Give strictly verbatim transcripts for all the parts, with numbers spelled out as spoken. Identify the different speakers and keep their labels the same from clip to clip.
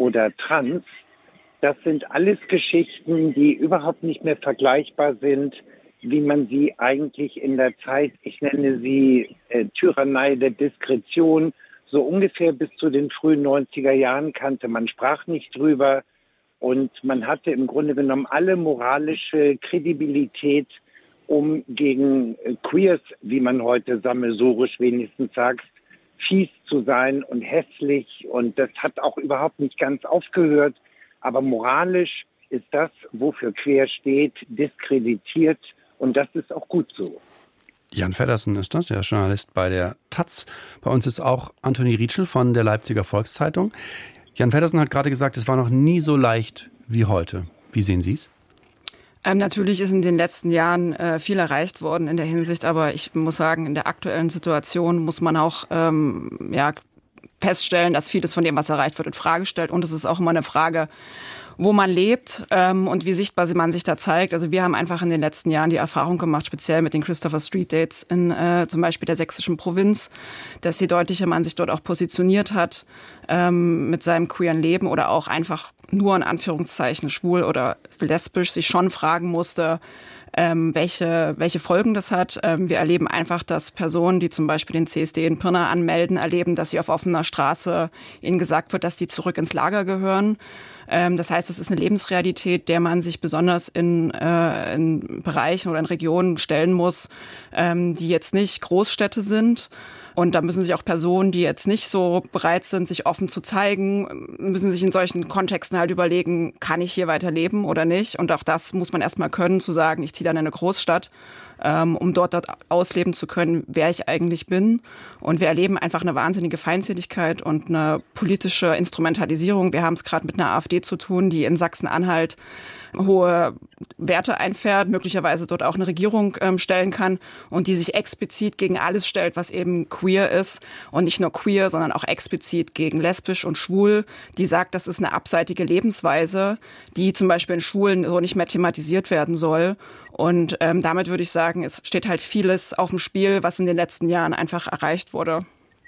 Speaker 1: oder trans, das sind alles Geschichten, die überhaupt nicht mehr vergleichbar sind, wie man sie eigentlich in der Zeit, ich nenne sie äh, Tyrannei der Diskretion, so ungefähr bis zu den frühen neunziger Jahren kannte. Man sprach nicht drüber und man hatte im Grunde genommen alle moralische Kredibilität, um gegen äh, Queers, wie man heute sammelsurisch wenigstens sagt, fies zu sein und hässlich. Und das hat auch überhaupt nicht ganz aufgehört. Aber moralisch ist das, wofür Queer steht, diskreditiert. Und das ist auch gut so.
Speaker 2: Jan Feddersen ist das, der Journalist bei der Taz. Bei uns ist auch Antoni Rietschel von der Leipziger Volkszeitung. Jan Feddersen hat gerade gesagt, es war noch nie so leicht wie heute. Wie sehen Sie es?
Speaker 3: Ähm, natürlich ist in den letzten Jahren äh, viel erreicht worden in der Hinsicht, aber ich muss sagen, in der aktuellen Situation muss man auch ähm, ja, feststellen, dass vieles von dem, was erreicht wird, in Frage stellt. Und es ist auch immer eine Frage, wo man lebt ähm, und wie sichtbar man sich da zeigt. Also wir haben einfach in den letzten Jahren die Erfahrung gemacht, speziell mit den Christopher Street Dates in äh, zum Beispiel der sächsischen Provinz, dass je deutlicher man sich dort auch positioniert hat ähm, mit seinem queeren Leben oder auch einfach nur in Anführungszeichen schwul oder lesbisch sich schon fragen musste, Ähm, welche, welche Folgen das hat. Ähm, wir erleben einfach, dass Personen, die zum Beispiel den C S D in Pirna anmelden, erleben, dass sie auf offener Straße ihnen gesagt wird, dass sie zurück ins Lager gehören. Ähm, das heißt, es ist eine Lebensrealität, der man sich besonders in, äh, in Bereichen oder in Regionen stellen muss, ähm, die jetzt nicht Großstädte sind. Und da müssen sich auch Personen, die jetzt nicht so bereit sind, sich offen zu zeigen, müssen sich in solchen Kontexten halt überlegen, kann ich hier weiter leben oder nicht? Und auch das muss man erstmal können, zu sagen, ich ziehe dann in eine Großstadt, ähm, um dort, dort ausleben zu können, wer ich eigentlich bin. Und wir erleben einfach eine wahnsinnige Feindseligkeit und eine politische Instrumentalisierung. Wir haben es gerade mit einer AfD zu tun, die in Sachsen-Anhalt hohe Werte einfährt, möglicherweise dort auch eine Regierung ähm, stellen kann und die sich explizit gegen alles stellt, was eben queer ist und nicht nur queer, sondern auch explizit gegen lesbisch und schwul, die sagt, das ist eine abseitige Lebensweise, die zum Beispiel in Schulen so nicht mehr thematisiert werden soll. Und ähm, damit würde ich sagen, es steht halt vieles auf dem Spiel, was in den letzten Jahren einfach erreicht wurde.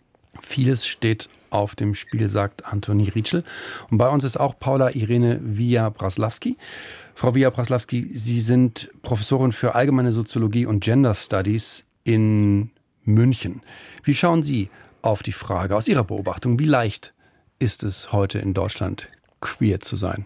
Speaker 2: Vieles steht auf dem Spiel, sagt Antoni Rietschel. Und bei uns ist auch Paula Irene Via-Braslawski. Frau Via-Braslawski, Sie sind Professorin für allgemeine Soziologie und Gender Studies in München. Wie schauen Sie auf die Frage aus Ihrer Beobachtung, wie leicht ist es heute in Deutschland, queer zu sein?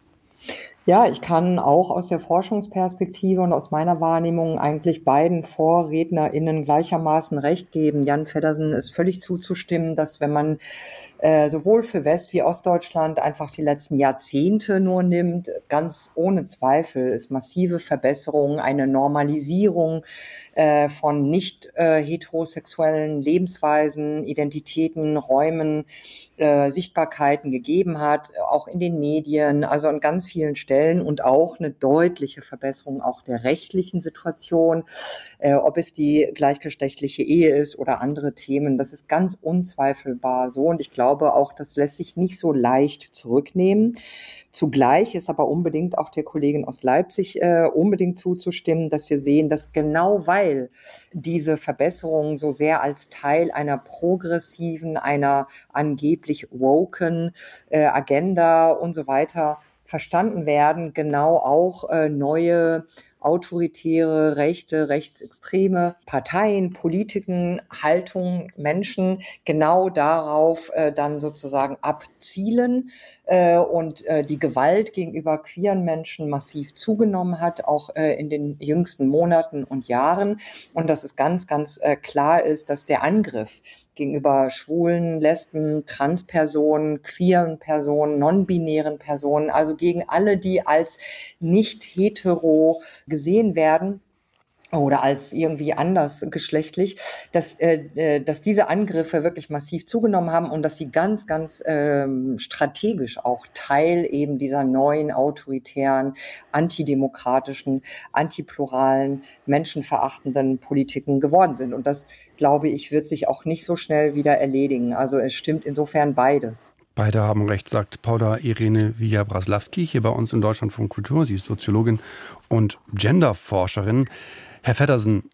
Speaker 4: Ja, ich kann auch aus der Forschungsperspektive und aus meiner Wahrnehmung eigentlich beiden VorrednerInnen gleichermaßen recht geben. Jan Feddersen ist völlig zuzustimmen, dass wenn man äh, sowohl für West- wie Ostdeutschland einfach die letzten Jahrzehnte nur nimmt, ganz ohne Zweifel ist massive Verbesserung, eine Normalisierung äh, von nicht äh, heterosexuellen Lebensweisen, Identitäten, Räumen, äh, Sichtbarkeiten gegeben hat, auch in den Medien, also an ganz vielen Stellen und auch eine deutliche Verbesserung auch der rechtlichen Situation, äh, ob es die gleichgeschlechtliche Ehe ist oder andere Themen. Das ist ganz unzweifelbar so und ich glaube auch, das lässt sich nicht so leicht zurücknehmen. Zugleich ist aber unbedingt auch der Kollegin aus Leipzig äh, unbedingt zuzustimmen, dass wir sehen, dass genau weil diese Verbesserungen so sehr als Teil einer progressiven, einer angeblich woken äh, Agenda und so weiter verstanden werden, genau auch äh, neue autoritäre, rechte, rechtsextreme Parteien, Politiken, Haltungen, Menschen genau darauf äh, dann sozusagen abzielen äh, und äh, die Gewalt gegenüber queeren Menschen massiv zugenommen hat, auch äh, in den jüngsten Monaten und Jahren. Und dass es ganz, ganz äh, klar ist, dass der Angriff gegenüber schwulen, Lesben, Transpersonen, queeren Personen, non-binären Personen, also gegen alle, die als nicht hetero gesehen werden oder als irgendwie anders geschlechtlich, dass, äh, dass diese Angriffe wirklich massiv zugenommen haben und dass sie ganz, ganz ähm, strategisch auch Teil eben dieser neuen autoritären, antidemokratischen, antipluralen, menschenverachtenden Politiken geworden sind. Und das, glaube ich, wird sich auch nicht so schnell wieder erledigen. Also es stimmt insofern beides.
Speaker 2: Beide haben recht, sagt Paula Irene Via-Braslawski hier bei uns im Deutschlandfunk Kultur. Sie ist Soziologin und Genderforscherin. Herr Feddersen,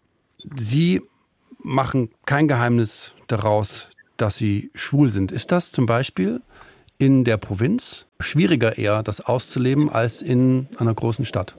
Speaker 2: Sie machen kein Geheimnis daraus, dass Sie schwul sind. Ist das zum Beispiel in der Provinz? Schwieriger eher, das auszuleben, als in einer großen Stadt?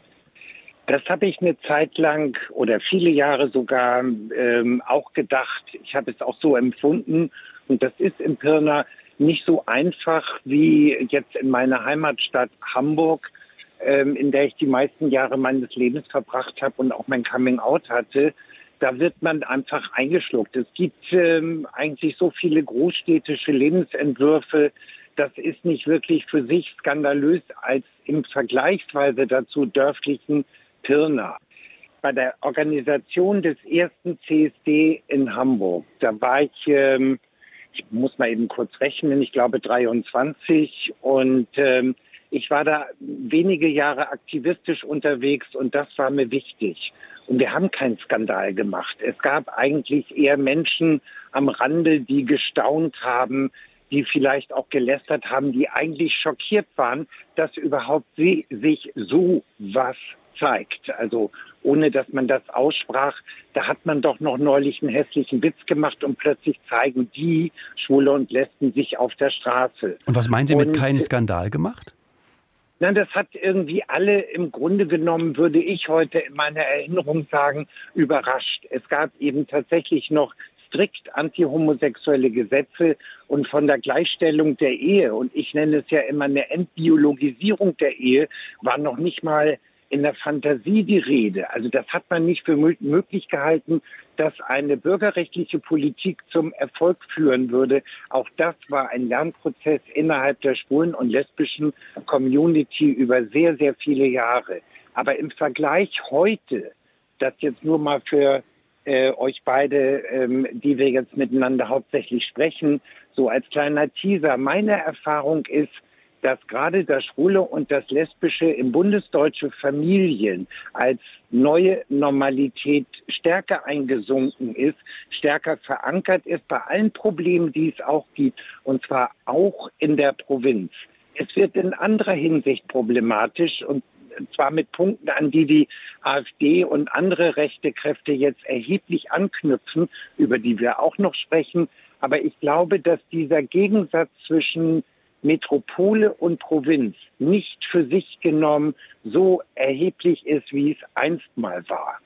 Speaker 1: Das habe ich eine Zeit lang oder viele Jahre sogar ähm, auch gedacht. Ich habe es auch so empfunden. Und das ist in Pirna nicht so einfach wie jetzt in meiner Heimatstadt Hamburg, ähm, in der ich die meisten Jahre meines Lebens verbracht habe und auch mein Coming-out hatte. Da wird man einfach eingeschluckt. Es gibt ähm, eigentlich so viele großstädtische Lebensentwürfe. Das ist nicht wirklich für sich skandalös als im Vergleichsweise dazu dörflichen Pirna. Bei der Organisation des ersten C S D in Hamburg, da war ich, ähm, ich muss mal eben kurz rechnen, ich glaube dreiundzwanzig und ähm, ich war da wenige Jahre aktivistisch unterwegs und das war mir wichtig. Und wir haben keinen Skandal gemacht. Es gab eigentlich eher Menschen am Rande, die gestaunt haben, die vielleicht auch gelästert haben, die eigentlich schockiert waren, dass überhaupt sie, sich so was zeigt. Also ohne, dass man das aussprach, da hat man doch noch neulich einen hässlichen Witz gemacht und plötzlich zeigen die Schwule und Lesben sich auf der Straße.
Speaker 2: Und was meinen Sie mit
Speaker 1: und,
Speaker 2: keinen Skandal gemacht?
Speaker 1: Nein, das hat irgendwie alle im Grunde genommen, würde ich heute in meiner Erinnerung sagen, überrascht. Es gab eben tatsächlich noch strikt antihomosexuelle Gesetze und von der Gleichstellung der Ehe, und ich nenne es ja immer eine Entbiologisierung der Ehe, war noch nicht mal in der Fantasie die Rede. Also das hat man nicht für möglich gehalten, dass eine bürgerrechtliche Politik zum Erfolg führen würde. Auch das war ein Lernprozess innerhalb der schwulen und lesbischen Community über sehr, sehr viele Jahre. Aber im Vergleich heute, das jetzt nur mal für äh, euch beide, ähm, die wir jetzt miteinander hauptsächlich sprechen, so als kleiner Teaser, meine Erfahrung ist, dass gerade das Schwule und das Lesbische in bundesdeutsche Familien als neue Normalität stärker eingesunken ist, stärker verankert ist bei allen Problemen, die es auch gibt, und zwar auch in der Provinz. Es wird in anderer Hinsicht problematisch, und zwar mit Punkten, an die die AfD und andere rechte Kräfte jetzt erheblich anknüpfen, über die wir auch noch sprechen. Aber ich glaube, dass dieser Gegensatz zwischen Metropole und Provinz nicht für sich genommen so erheblich ist, wie es einst mal war.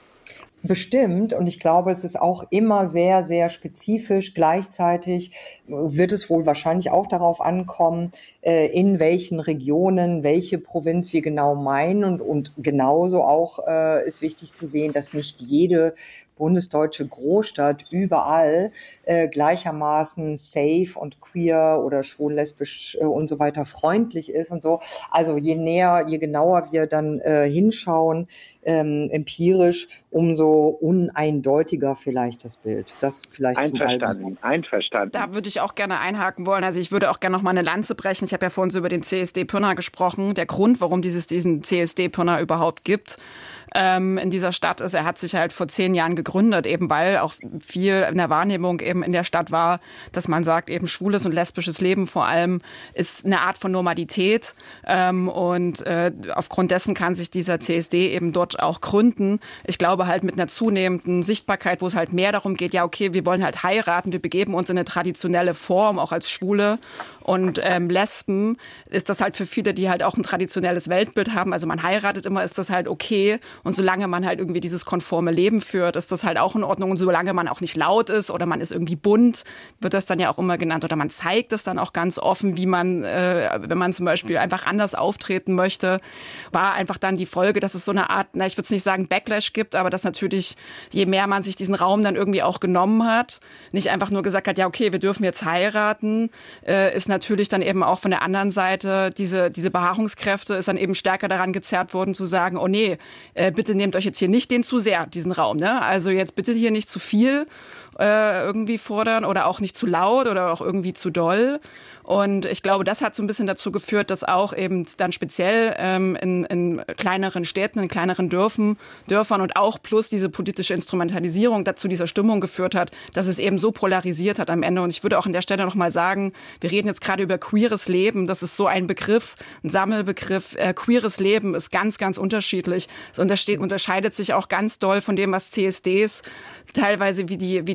Speaker 4: Bestimmt. Und ich glaube, es ist auch immer sehr, sehr spezifisch. Gleichzeitig wird es wohl wahrscheinlich auch darauf ankommen, in welchen Regionen, welche Provinz wir genau meinen. Und, und genauso auch äh, ist wichtig zu sehen, dass nicht jede bundesdeutsche Großstadt überall äh, gleichermaßen safe und queer oder schwul, lesbisch äh, und so weiter freundlich ist und so. Also je näher, je genauer wir dann äh, hinschauen, ähm, empirisch, umso uneindeutiger vielleicht das Bild. Das vielleicht
Speaker 1: Einverstanden, einverstanden.
Speaker 3: Da würde ich auch gerne einhaken wollen. Also ich würde auch gerne noch mal eine Lanze brechen. Ich habe ja vorhin so über den C S D Pirna gesprochen. Der Grund, warum dieses diesen C S D Pirna überhaupt gibt, ähm, in dieser Stadt ist, er hat sich halt vor zehn Jahren gegründet, eben weil auch viel in der Wahrnehmung eben in der Stadt war, dass man sagt, eben schwules und lesbisches Leben vor allem ist eine Art von Normalität, ähm, und äh, aufgrund dessen kann sich dieser C S D eben dort auch gründen. Ich glaube halt mit einer zunehmenden Sichtbarkeit, wo es halt mehr darum geht, ja okay, wir wollen halt heiraten, wir begeben uns in eine traditionelle Form, auch als Schwule und ähm, Lesben, ist das halt für viele, die halt auch ein traditionelles Weltbild haben, also man heiratet immer, ist das halt okay. Und solange man halt irgendwie dieses konforme Leben führt, ist das halt auch in Ordnung. Und solange man auch nicht laut ist oder man ist irgendwie bunt, wird das dann ja auch immer genannt. Oder man zeigt es dann auch ganz offen, wie man, äh, wenn man zum Beispiel einfach anders auftreten möchte, war einfach dann die Folge, dass es so eine Art, na ich würde es nicht sagen Backlash gibt, aber dass natürlich, je mehr man sich diesen Raum dann irgendwie auch genommen hat, nicht einfach nur gesagt hat, ja okay, wir dürfen jetzt heiraten, äh, ist natürlich dann eben auch von der anderen Seite, diese, diese Beharrungskräfte ist dann eben stärker daran gezerrt worden zu sagen, oh nee, äh, bitte nehmt euch jetzt hier nicht den zu sehr, diesen Raum, ne? Also jetzt bitte hier nicht zu viel äh, irgendwie fordern oder auch nicht zu laut oder auch irgendwie zu doll. Und ich glaube, das hat so ein bisschen dazu geführt, dass auch eben dann speziell ähm, in, in kleineren Städten, in kleineren Dörfern, Dörfern und auch plus diese politische Instrumentalisierung dazu dieser Stimmung geführt hat, dass es eben so polarisiert hat am Ende. Und ich würde auch an der Stelle noch mal sagen, wir reden jetzt gerade über queeres Leben. Das ist so ein Begriff, ein Sammelbegriff. Äh, queeres Leben ist ganz, ganz unterschiedlich. Es untersteht, unterscheidet sich auch ganz doll von dem, was C S Ds teilweise wie die, wie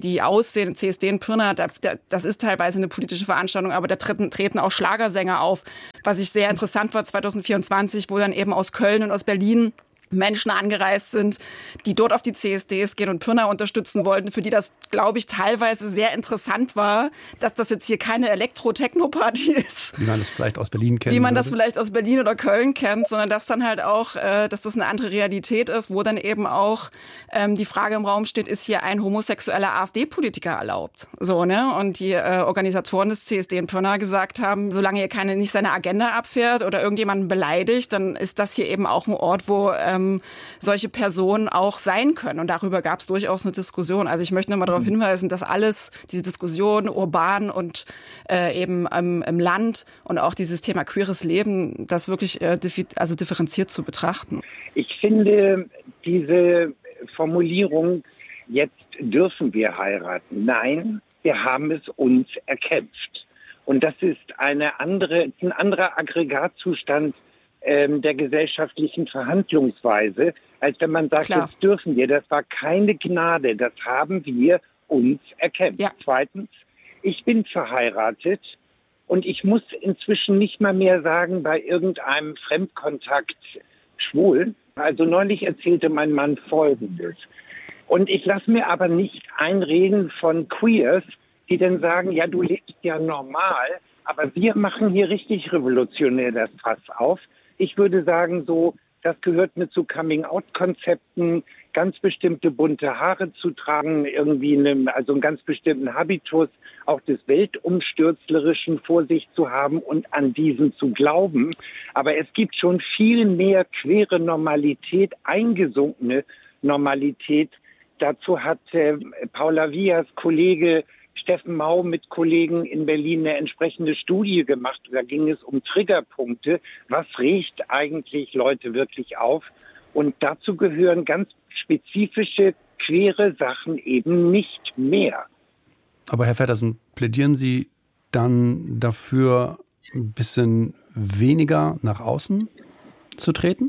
Speaker 3: die aussehen, C S D in Pirna, da, da, das ist teilweise eine politische Veranstaltung, aber da treten, treten auch Schlagersänger auf, was ich sehr interessant war zwanzig vierundzwanzig, wo dann eben aus Köln und aus Berlin Menschen angereist sind, die dort auf die C S Ds gehen und Pirna unterstützen wollten, für die das, glaube ich, teilweise sehr interessant war, dass das jetzt hier keine Elektro-Techno-Party ist.
Speaker 2: Wie man das vielleicht aus Berlin kennt.
Speaker 3: Wie man
Speaker 2: würde.
Speaker 3: das vielleicht aus Berlin oder Köln kennt, sondern dass dann halt auch, äh, dass das eine andere Realität ist, wo dann eben auch ähm, die Frage im Raum steht, ist hier ein homosexueller AfD-Politiker erlaubt? So, ne? Und die äh, Organisatoren des C S D in Pirna gesagt haben, solange hier keine, nicht seine Agenda abfährt oder irgendjemanden beleidigt, dann ist das hier eben auch ein Ort, wo ähm, solche Personen auch sein können. Und darüber gab es durchaus eine Diskussion. Also ich möchte nochmal darauf hinweisen, dass alles, diese Diskussion urban und äh, eben ähm, im Land und auch dieses Thema queeres Leben, das wirklich äh, diffi- also differenziert zu betrachten.
Speaker 1: Ich finde diese Formulierung, jetzt dürfen wir heiraten. Nein, wir haben es uns erkämpft. Und das ist eine andere, ein anderer Aggregatzustand der gesellschaftlichen Verhandlungsweise, als wenn man sagt,
Speaker 3: Klar.
Speaker 1: Jetzt dürfen wir. Das war keine Gnade, das haben wir uns erkämpft. Ja. Zweitens, ich bin verheiratet und ich muss inzwischen nicht mal mehr sagen, bei irgendeinem Fremdkontakt schwul. Also neulich erzählte mein Mann Folgendes. Und ich lasse mir aber nicht einreden von Queers, die dann sagen, ja, du lebst ja normal, aber wir machen hier richtig revolutionär das Fass auf. Ich würde sagen, so, das gehört mit zu Coming-out-Konzepten, ganz bestimmte bunte Haare zu tragen, irgendwie eine, also einen ganz bestimmten Habitus, auch des Weltumstürzlerischen vor sich zu haben und an diesen zu glauben. Aber es gibt schon viel mehr queere Normalität, eingesunkene Normalität. Dazu hat äh, Paula Vias Kollege Steffen Mau mit Kollegen in Berlin eine entsprechende Studie gemacht. Da ging es um Triggerpunkte. Was regt eigentlich Leute wirklich auf? Und dazu gehören ganz spezifische, queere Sachen eben nicht mehr.
Speaker 2: Aber Herr Feddersen, plädieren Sie dann dafür, ein bisschen weniger nach außen zu treten?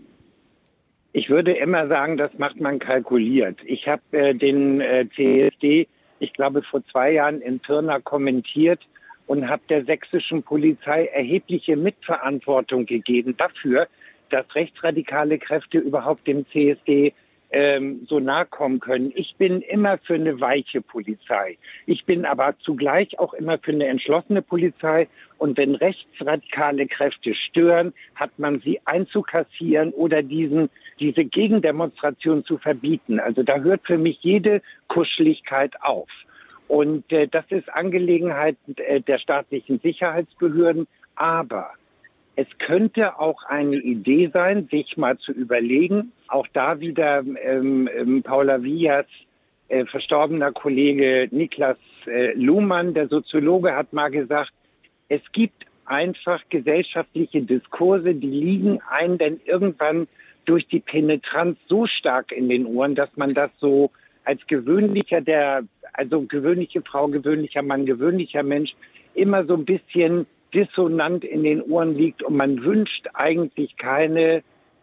Speaker 1: Ich würde immer sagen, das macht man kalkuliert. Ich habe äh, den äh, C S D ich glaube, vor zwei Jahren in Pirna kommentiert und habe der sächsischen Polizei erhebliche Mitverantwortung gegeben dafür, dass rechtsradikale Kräfte überhaupt dem C S D ähm, so nahe kommen können. Ich bin immer für eine weiche Polizei. Ich bin aber zugleich auch immer für eine entschlossene Polizei. Und wenn rechtsradikale Kräfte stören, hat man sie einzukassieren oder diesen diese Gegendemonstration zu verbieten. Also da hört für mich jede Kuscheligkeit auf. Und äh, das ist Angelegenheit äh, der staatlichen Sicherheitsbehörden. Aber es könnte auch eine Idee sein, sich mal zu überlegen, auch da wieder ähm, ähm, Paula Vias äh, verstorbener Kollege Niklas äh, Luhmann, der Soziologe, hat mal gesagt, es gibt einfach gesellschaftliche Diskurse, die liegen einem denn irgendwann durch die Penetranz so stark in den Ohren, dass man das so als gewöhnlicher, der, also gewöhnliche Frau, gewöhnlicher Mann, gewöhnlicher Mensch immer so ein bisschen dissonant in den Ohren liegt und man wünscht eigentlich keine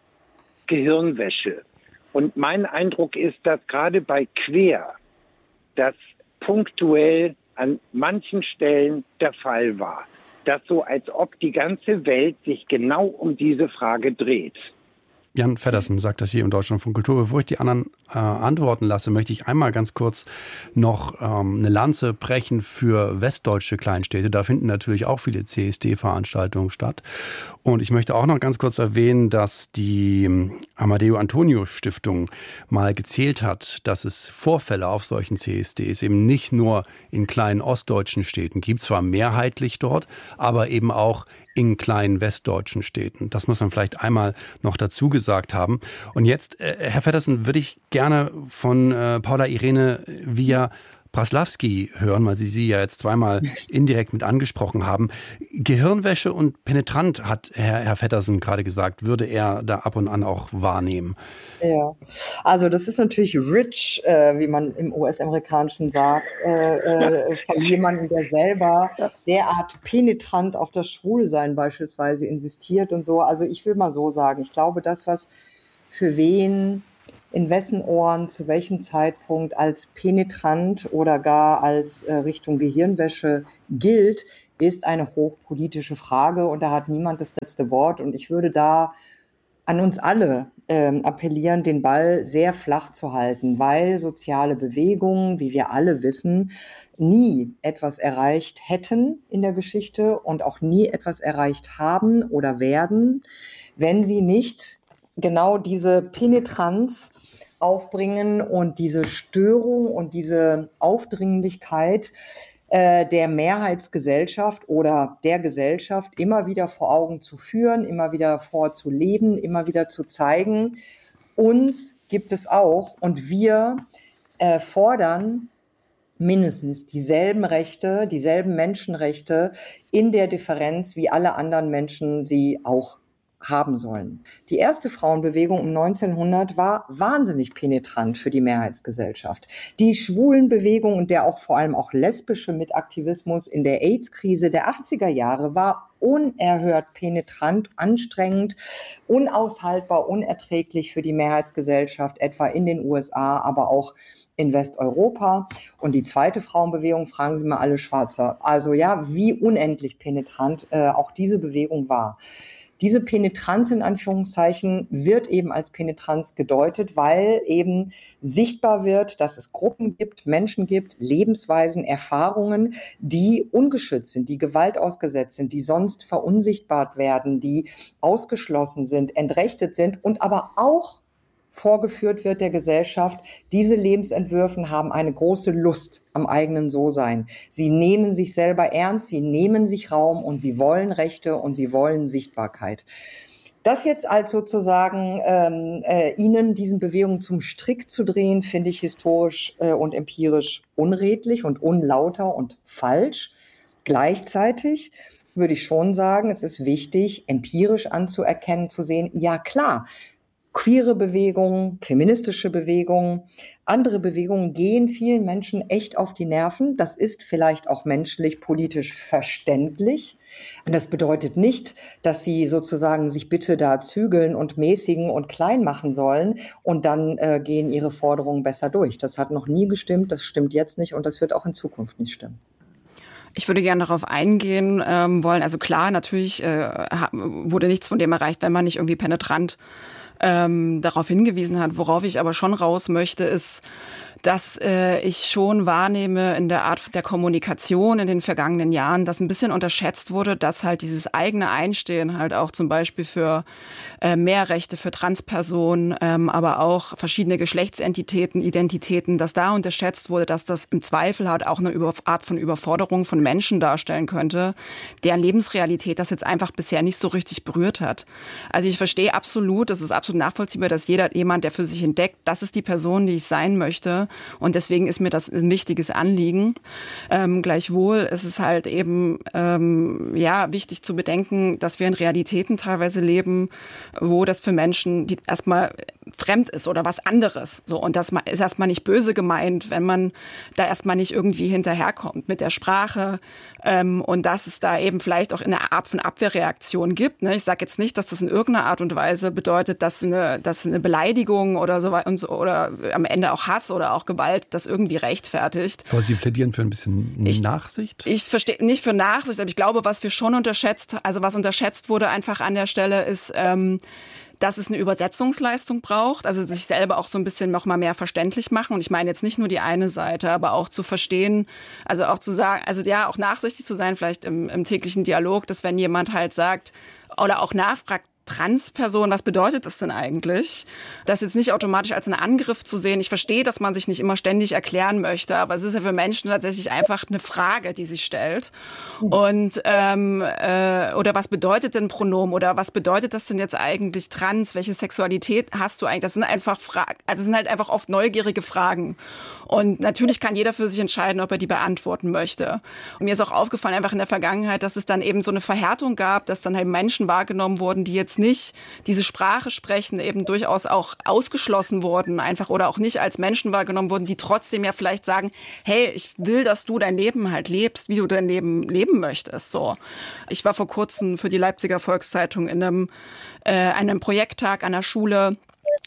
Speaker 1: Gehirnwäsche. Und mein Eindruck ist, dass gerade bei Queer das punktuell an manchen Stellen der Fall war. Das so, als ob die ganze Welt sich genau um diese Frage dreht.
Speaker 2: Jan Feddersen sagt das hier im Deutschlandfunk Kultur. Bevor ich die anderen äh, antworten lasse, möchte ich einmal ganz kurz noch ähm, eine Lanze brechen für westdeutsche Kleinstädte. Da finden natürlich auch viele C S D-Veranstaltungen statt. Und ich möchte auch noch ganz kurz erwähnen, dass die Amadeo Antonio Stiftung mal gezählt hat, dass es Vorfälle auf solchen C S Ds eben nicht nur in kleinen ostdeutschen Städten gibt, zwar mehrheitlich dort, aber eben auch in kleinen westdeutschen Städten. Das muss man vielleicht einmal noch dazu gesagt haben. Und jetzt, äh, Herr Feddersen, würde ich gerne von äh, Paula Irene Via Praslawski hören, weil Sie sie ja jetzt zweimal indirekt mit angesprochen haben. Gehirnwäsche und penetrant, hat Herr, Herr Feddersen gerade gesagt, würde er da ab und an auch wahrnehmen.
Speaker 4: Ja, also das ist natürlich rich, äh, wie man im U S-amerikanischen sagt, äh, äh, von jemandem, der selber derart penetrant auf das Schwulsein beispielsweise insistiert und so. Also ich will mal so sagen, ich glaube, das, was für wen in wessen Ohren, zu welchem Zeitpunkt als penetrant oder gar als äh, Richtung Gehirnwäsche gilt, ist eine hochpolitische Frage und da hat niemand das letzte Wort. Und ich würde da an uns alle ähm, appellieren, den Ball sehr flach zu halten, weil soziale Bewegungen, wie wir alle wissen, nie etwas erreicht hätten in der Geschichte und auch nie etwas erreicht haben oder werden, wenn sie nicht genau diese Penetranz aufbringen und diese Störung und diese Aufdringlichkeit äh, der Mehrheitsgesellschaft oder der Gesellschaft immer wieder vor Augen zu führen, immer wieder vorzuleben, immer wieder zu zeigen. Uns gibt es auch und wir äh, fordern mindestens dieselben Rechte, dieselben Menschenrechte in der Differenz, wie alle anderen Menschen sie auch haben sollen. Die erste Frauenbewegung um neunzehnhundert war wahnsinnig penetrant für die Mehrheitsgesellschaft. Die Schwulenbewegung und der auch vor allem auch lesbische Mitaktivismus in der AIDS-Krise der achtziger Jahre war unerhört penetrant, anstrengend, unaushaltbar, unerträglich für die Mehrheitsgesellschaft, etwa in den U S A, aber auch in Westeuropa. Und die zweite Frauenbewegung, fragen Sie mal alle Schwarzer. Also ja, wie unendlich penetrant äh, auch diese Bewegung war. Diese Penetranz in Anführungszeichen wird eben als Penetranz gedeutet, weil eben sichtbar wird, dass es Gruppen gibt, Menschen gibt, Lebensweisen, Erfahrungen, die ungeschützt sind, die Gewalt ausgesetzt sind, die sonst verunsichtbart werden, die ausgeschlossen sind, entrechtet sind und aber auch vorgeführt wird der Gesellschaft, diese Lebensentwürfe haben eine große Lust am eigenen So-Sein. Sie nehmen sich selber ernst, sie nehmen sich Raum und sie wollen Rechte und sie wollen Sichtbarkeit. Das jetzt als sozusagen ähm, äh, Ihnen diesen Bewegungen zum Strick zu drehen, finde ich historisch äh, und empirisch unredlich und unlauter und falsch. Gleichzeitig würde ich schon sagen, es ist wichtig, empirisch anzuerkennen, zu sehen, ja klar, queere Bewegungen, feministische Bewegungen, andere Bewegungen gehen vielen Menschen echt auf die Nerven. Das ist vielleicht auch menschlich, politisch verständlich. Und das bedeutet nicht, dass sie sozusagen sich bitte da zügeln und mäßigen und klein machen sollen und dann äh, gehen ihre Forderungen besser durch. Das hat noch nie gestimmt, das stimmt jetzt nicht und das wird auch in Zukunft nicht stimmen.
Speaker 3: Ich würde gerne darauf eingehen ähm, wollen. Also klar, natürlich äh, wurde nichts von dem erreicht, wenn man nicht irgendwie penetrant ähm, darauf hingewiesen hat. Worauf ich aber schon raus möchte, ist, dass äh, ich schon wahrnehme in der Art der Kommunikation in den vergangenen Jahren, dass ein bisschen unterschätzt wurde, dass halt dieses eigene Einstehen halt auch zum Beispiel für äh, mehr Rechte für Transpersonen, ähm, aber auch verschiedene Geschlechtsentitäten, Identitäten, dass da unterschätzt wurde, dass das im Zweifel halt auch eine Über- Art von Überforderung von Menschen darstellen könnte, deren Lebensrealität das jetzt einfach bisher nicht so richtig berührt hat. Also ich verstehe absolut, es ist absolut nachvollziehbar, dass jeder, jemand, der für sich entdeckt, das ist die Person, die ich sein möchte, und deswegen ist mir das ein wichtiges Anliegen. Ähm, gleichwohl ist es halt eben ähm, ja wichtig zu bedenken, dass wir in Realitäten teilweise leben, wo das für Menschen die erstmal fremd ist oder was anderes. So, und das ist erstmal nicht böse gemeint, wenn man da erstmal nicht irgendwie hinterherkommt mit der Sprache. Ähm, und dass es da eben vielleicht auch eine Art von Abwehrreaktion gibt. Ne? Ich sage jetzt nicht, dass das in irgendeiner Art und Weise bedeutet, dass eine, dass eine Beleidigung oder so und so, oder am Ende auch Hass oder auch Gewalt das irgendwie rechtfertigt.
Speaker 2: Aber Sie plädieren für ein bisschen
Speaker 3: ich,
Speaker 2: Nachsicht?
Speaker 3: Ich verstehe nicht für Nachsicht, aber ich glaube, was wir schon unterschätzt, also was unterschätzt wurde einfach an der Stelle ist, ähm, dass es eine Übersetzungsleistung braucht, also sich selber auch so ein bisschen noch mal mehr verständlich machen. Und ich meine jetzt nicht nur die eine Seite, aber auch zu verstehen, also auch zu sagen, also ja, auch nachsichtig zu sein, vielleicht im, im täglichen Dialog, dass wenn jemand halt sagt oder auch nachfragt, Transperson, was bedeutet das denn eigentlich? Das jetzt nicht automatisch als einen Angriff zu sehen. Ich verstehe, dass man sich nicht immer ständig erklären möchte, aber es ist ja für Menschen tatsächlich einfach eine Frage, die sich stellt. Und ähm, äh, oder was bedeutet denn Pronomen? Oder was bedeutet das denn jetzt eigentlich trans? Welche Sexualität hast du eigentlich? Das sind einfach Fragen, also das sind halt einfach oft neugierige Fragen. Und natürlich kann jeder für sich entscheiden, ob er die beantworten möchte. Und mir ist auch aufgefallen, einfach in der Vergangenheit, dass es dann eben so eine Verhärtung gab, dass dann halt Menschen wahrgenommen wurden, die jetzt nicht diese Sprache sprechen, eben durchaus auch ausgeschlossen wurden, einfach oder auch nicht als Menschen wahrgenommen wurden, die trotzdem ja vielleicht sagen, hey, ich will, dass du dein Leben halt lebst, wie du dein Leben leben möchtest. So. Ich war vor kurzem für die Leipziger Volkszeitung in einem, äh, einem Projekttag an der Schule,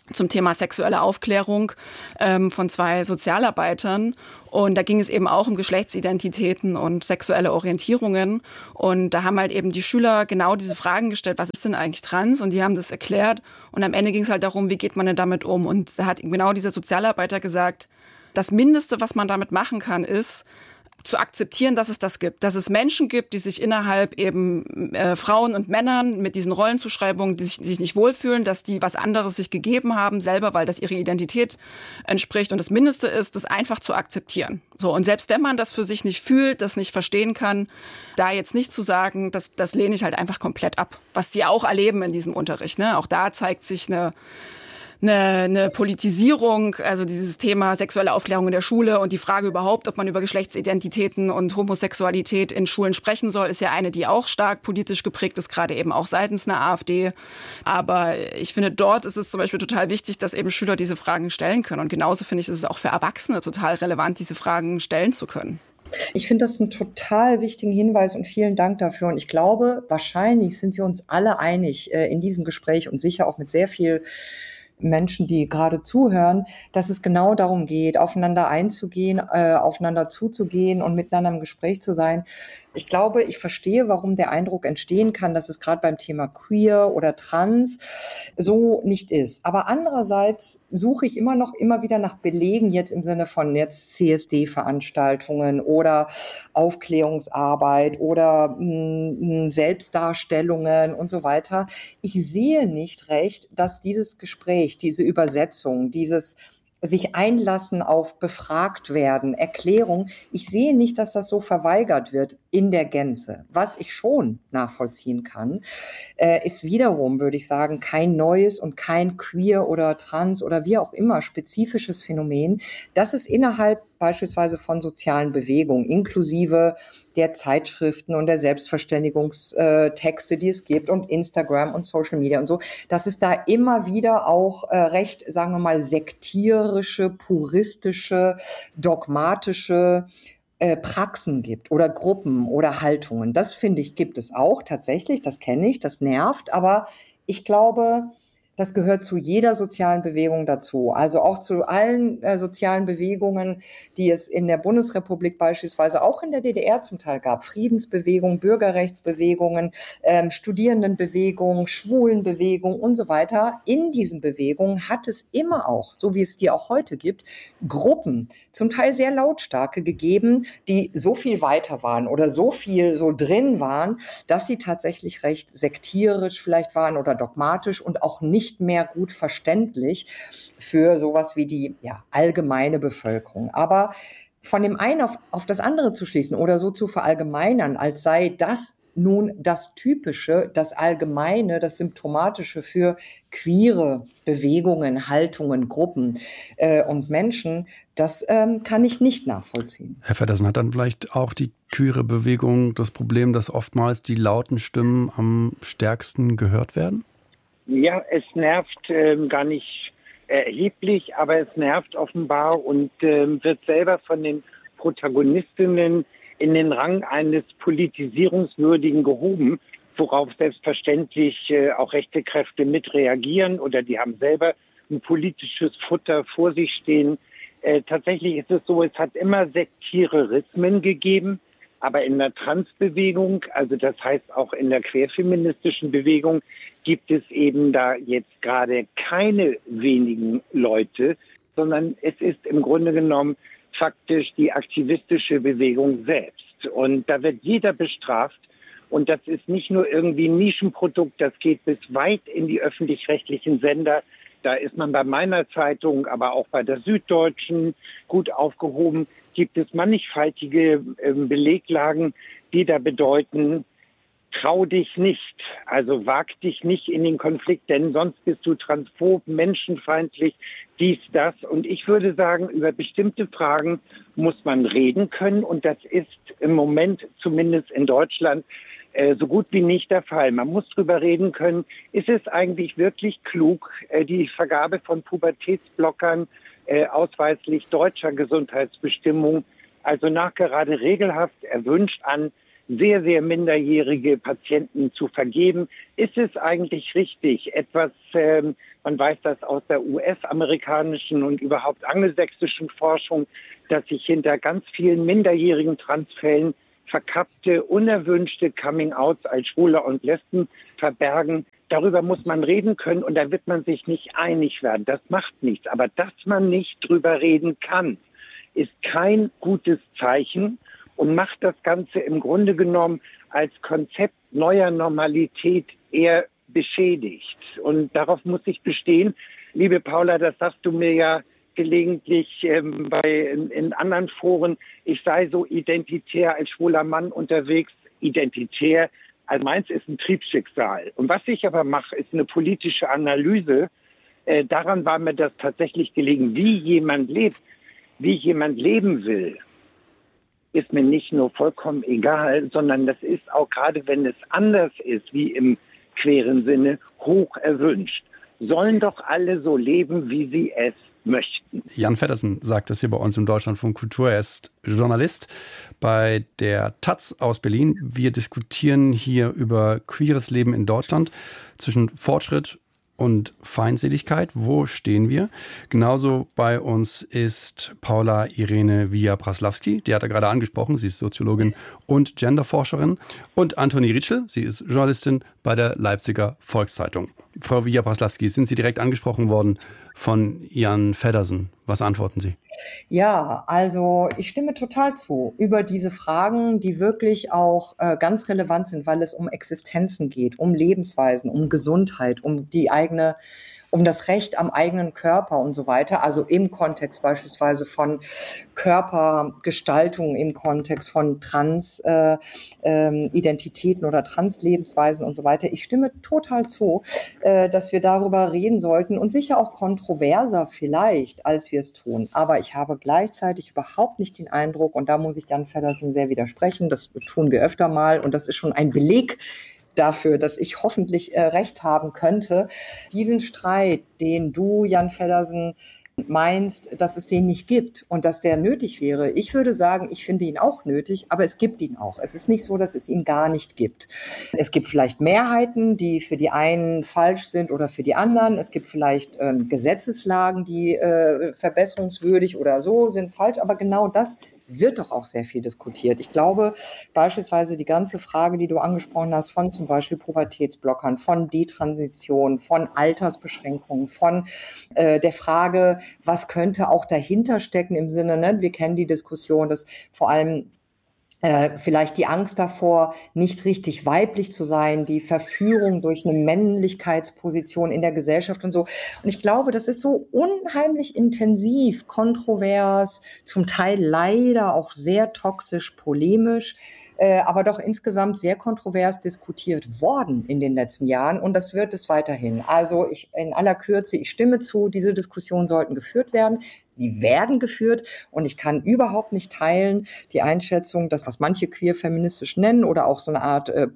Speaker 3: zum Thema sexuelle Aufklärung ähm, von zwei Sozialarbeitern. Und da ging es eben auch um Geschlechtsidentitäten und sexuelle Orientierungen. Und da haben halt eben die Schüler genau diese Fragen gestellt, was ist denn eigentlich trans? Und die haben das erklärt. Und am Ende ging es halt darum, wie geht man denn damit um? Und da hat genau dieser Sozialarbeiter gesagt, das Mindeste, was man damit machen kann, ist, zu akzeptieren, dass es das gibt. Dass es Menschen gibt, die sich innerhalb eben äh, Frauen und Männern mit diesen Rollenzuschreibungen, die sich, sich nicht wohlfühlen, dass die was anderes sich gegeben haben selber, weil das ihre Identität entspricht. Und das Mindeste ist, das einfach zu akzeptieren. So, und selbst wenn man das für sich nicht fühlt, das nicht verstehen kann, da jetzt nicht zu sagen, das, das lehne ich halt einfach komplett ab. Was sie auch erleben in diesem Unterricht. Ne? Auch da zeigt sich eine Eine, eine Politisierung, also dieses Thema sexuelle Aufklärung in der Schule und die Frage überhaupt, ob man über Geschlechtsidentitäten und Homosexualität in Schulen sprechen soll, ist ja eine, die auch stark politisch geprägt ist, gerade eben auch seitens einer AfD. Aber ich finde, dort ist es zum Beispiel total wichtig, dass eben Schüler diese Fragen stellen können. Und genauso finde ich, ist es auch für Erwachsene total relevant, diese Fragen stellen zu können.
Speaker 4: Ich finde das einen total wichtigen Hinweis und vielen Dank dafür. Und ich glaube, wahrscheinlich sind wir uns alle einig äh, in diesem Gespräch und sicher auch mit sehr viel Menschen, die gerade zuhören, dass es genau darum geht, aufeinander einzugehen, äh, aufeinander zuzugehen und miteinander im Gespräch zu sein. Ich glaube, ich verstehe, warum der Eindruck entstehen kann, dass es gerade beim Thema Queer oder Trans so nicht ist. Aber andererseits suche ich immer noch immer wieder nach Belegen, jetzt im Sinne von jetzt C S D-Veranstaltungen oder Aufklärungsarbeit oder mh, Selbstdarstellungen und so weiter. Ich sehe nicht recht, dass dieses Gespräch, diese Übersetzung, dieses sich einlassen auf befragt werden, Erklärung. Ich sehe nicht, dass das so verweigert wird in der Gänze. Was ich schon nachvollziehen kann, äh, ist wiederum, würde ich sagen, kein neues und kein queer oder trans oder wie auch immer spezifisches Phänomen, das es innerhalb beispielsweise von sozialen Bewegungen, inklusive der Zeitschriften und der Selbstverständigungstexte, die es gibt und Instagram und Social Media und so, dass es da immer wieder auch äh, recht, sagen wir mal, sektierische, puristische, dogmatische äh, Praxen gibt oder Gruppen oder Haltungen. Das finde ich, gibt es auch tatsächlich, das kenne ich, das nervt, aber ich glaube, das gehört zu jeder sozialen Bewegung dazu. Also auch zu allen äh, sozialen Bewegungen, die es in der Bundesrepublik beispielsweise auch in der D D R zum Teil gab. Friedensbewegungen, Bürgerrechtsbewegungen, ähm, Studierendenbewegungen, Schwulenbewegungen und so weiter. In diesen Bewegungen hat es immer auch, so wie es die auch heute gibt, Gruppen, zum Teil sehr lautstarke gegeben, die so viel weiter waren oder so viel so drin waren, dass sie tatsächlich recht sektierisch vielleicht waren oder dogmatisch und auch nicht nicht mehr gut verständlich für sowas wie die ja, allgemeine Bevölkerung. Aber von dem einen auf, auf das andere zu schließen oder so zu verallgemeinern, als sei das nun das Typische, das Allgemeine, das Symptomatische für queere Bewegungen, Haltungen, Gruppen äh, und Menschen, das ähm, kann ich nicht nachvollziehen.
Speaker 2: Herr Feddersen, hat dann vielleicht auch die queere Bewegung das Problem, dass oftmals die lauten Stimmen am stärksten gehört werden?
Speaker 1: Ja, es nervt äh, gar nicht erheblich, aber es nervt offenbar und äh, wird selber von den Protagonistinnen in den Rang eines Politisierungswürdigen gehoben, worauf selbstverständlich äh, auch rechte Kräfte mit reagieren oder die haben selber ein politisches Futter vor sich stehen. Äh, tatsächlich ist es so, es hat immer Sektiererismen gegeben, aber in der Transbewegung, also das heißt auch in der querfeministischen Bewegung, gibt es eben da jetzt gerade keine wenigen Leute, sondern es ist im Grunde genommen faktisch die aktivistische Bewegung selbst. Und da wird jeder bestraft. Und das ist nicht nur irgendwie ein Nischenprodukt, das geht bis weit in die öffentlich-rechtlichen Sender. Da ist man bei meiner Zeitung, aber auch bei der Süddeutschen gut aufgehoben. Gibt es mannigfaltige äh, Beleglagen, die da bedeuten, trau dich nicht, also wag dich nicht in den Konflikt, denn sonst bist du transphob, menschenfeindlich, dies, das. Und ich würde sagen, über bestimmte Fragen muss man reden können. Und das ist im Moment, zumindest in Deutschland, äh, so gut wie nicht der Fall. Man muss drüber reden können, ist es eigentlich wirklich klug, äh, die Vergabe von Pubertätsblockern äh, ausweislich deutscher Gesundheitsbestimmung, also nachgerade regelhaft erwünscht an sehr, sehr minderjährige Patienten zu vergeben. Ist es eigentlich richtig, etwas, ähm, man weiß das aus der U S-amerikanischen und überhaupt angelsächsischen Forschung, dass sich hinter ganz vielen minderjährigen Transfällen verkappte, unerwünschte Coming-outs als Schwule und Lesben verbergen. Darüber muss man reden können und da wird man sich nicht einig werden. Das macht nichts. Aber dass man nicht drüber reden kann, ist kein gutes Zeichen und macht das Ganze im Grunde genommen als Konzept neuer Normalität eher beschädigt. Und darauf muss ich bestehen. Liebe Paula, das sagst du mir ja gelegentlich ähm, bei, in, in anderen Foren, ich sei so identitär als schwuler Mann unterwegs, identitär. Also meins ist ein Triebschicksal. Und was ich aber mache, ist eine politische Analyse. Äh, daran war mir das tatsächlich gelegen, wie jemand lebt, wie jemand leben will, ist mir nicht nur vollkommen egal, sondern das ist auch gerade, wenn es anders ist, wie im queren Sinne, hoch erwünscht. Sollen doch alle so leben, wie sie es möchten.
Speaker 2: Jan Feddersen sagt das hier bei uns im Deutschlandfunk Kultur. Er ist Journalist bei der Taz aus Berlin. Wir diskutieren hier über queeres Leben in Deutschland zwischen Fortschritt und Feindseligkeit. Wo stehen wir? Genauso bei uns ist Paula Irene Villa-Praslawski, die hat er gerade angesprochen. Sie ist Soziologin und Genderforscherin. Und Antonie Ritschl, sie ist Journalistin bei der Leipziger Volkszeitung. Frau Villa-Praslawski, sind Sie direkt angesprochen worden von Jan Feddersen? Was antworten Sie?
Speaker 4: Ja, also ich stimme total zu über diese Fragen, die wirklich auch äh, ganz relevant sind, weil es um Existenzen geht, um Lebensweisen, um Gesundheit, um die eigene, um das Recht am eigenen Körper und so weiter. Also im Kontext beispielsweise von Körpergestaltung, im Kontext von Trans-Identitäten äh, äh, oder Trans-Lebensweisen und so weiter. Ich stimme total zu, äh, dass wir darüber reden sollten und sicher auch kontroverser vielleicht, als wir es tun. Aber ich habe gleichzeitig überhaupt nicht den Eindruck, und da muss ich Jan Feddersen sehr widersprechen, das tun wir öfter mal und das ist schon ein Beleg dafür, dass ich hoffentlich äh, recht haben könnte. Diesen Streit, den du, Jan Feddersen, meinst, dass es den nicht gibt und dass der nötig wäre. Ich würde sagen, ich finde ihn auch nötig, aber es gibt ihn auch. Es ist nicht so, dass es ihn gar nicht gibt. Es gibt vielleicht Mehrheiten, die für die einen falsch sind oder für die anderen. Es gibt vielleicht ähm, Gesetzeslagen, die äh, verbesserungswürdig oder so sind falsch, aber genau das wird doch auch sehr viel diskutiert. Ich glaube beispielsweise die ganze Frage, die du angesprochen hast, von zum Beispiel Pubertätsblockern, von Detransition, von Altersbeschränkungen, von äh, der Frage, was könnte auch dahinter stecken im Sinne, ne? Wir kennen die Diskussion, dass vor allem Äh, vielleicht die Angst davor, nicht richtig weiblich zu sein, die Verführung durch eine Männlichkeitsposition in der Gesellschaft und so. Und ich glaube, das ist so unheimlich intensiv, kontrovers, zum Teil leider auch sehr toxisch, polemisch, äh, aber doch insgesamt sehr kontrovers diskutiert worden in den letzten Jahren. Und das wird es weiterhin. Also ich, in aller Kürze, ich stimme zu, diese Diskussionen sollten geführt werden. Sie werden geführt und ich kann überhaupt nicht teilen die Einschätzung, dass was manche queer-feministisch nennen oder auch so eine Art äh,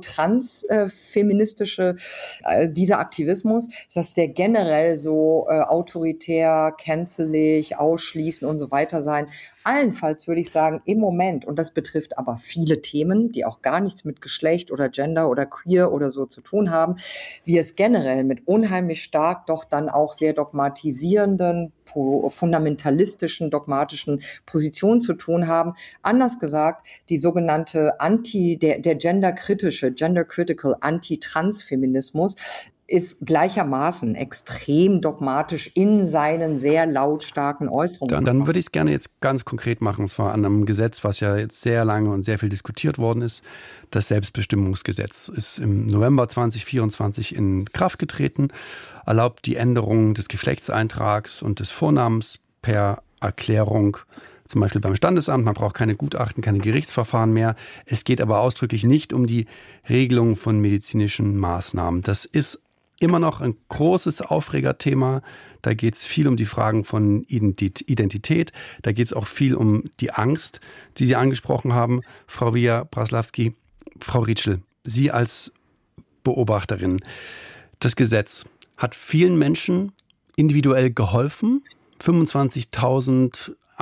Speaker 4: pro-trans-feministische, äh, dieser Aktivismus, dass der generell so äh, autoritär, cancelig, ausschließen und so weiter sein. Allenfalls würde ich sagen, im Moment, und das betrifft aber viele Themen, die auch gar nichts mit Geschlecht oder Gender oder Queer oder so zu tun haben, wir es generell mit unheimlich stark doch dann auch sehr dogmatisierenden, fundamentalistischen, dogmatischen Positionen zu tun haben. Anders gesagt, die sogenannte Anti, der, der genderkritische, gendercritical Anti-Trans-Feminismus ist gleichermaßen extrem dogmatisch in seinen sehr lautstarken Äußerungen.
Speaker 2: Dann, dann würde ich es gerne jetzt ganz konkret machen, und zwar an einem Gesetz, was ja jetzt sehr lange und sehr viel diskutiert worden ist. Das Selbstbestimmungsgesetz ist im November zwanzig vierundzwanzig in Kraft getreten, erlaubt die Änderung des Geschlechtseintrags und des Vornamens per Erklärung, zum Beispiel beim Standesamt. Man braucht keine Gutachten, keine Gerichtsverfahren mehr. Es geht aber ausdrücklich nicht um die Regelung von medizinischen Maßnahmen. Das ist immer noch ein großes Aufregerthema. Da geht es viel um die Fragen von Identität. Da geht es auch viel um die Angst, die Sie angesprochen haben, Frau Villa-Praslawski. Frau Ritschl, Sie als Beobachterin, das Gesetz hat vielen Menschen individuell geholfen. fünfundzwanzigtausend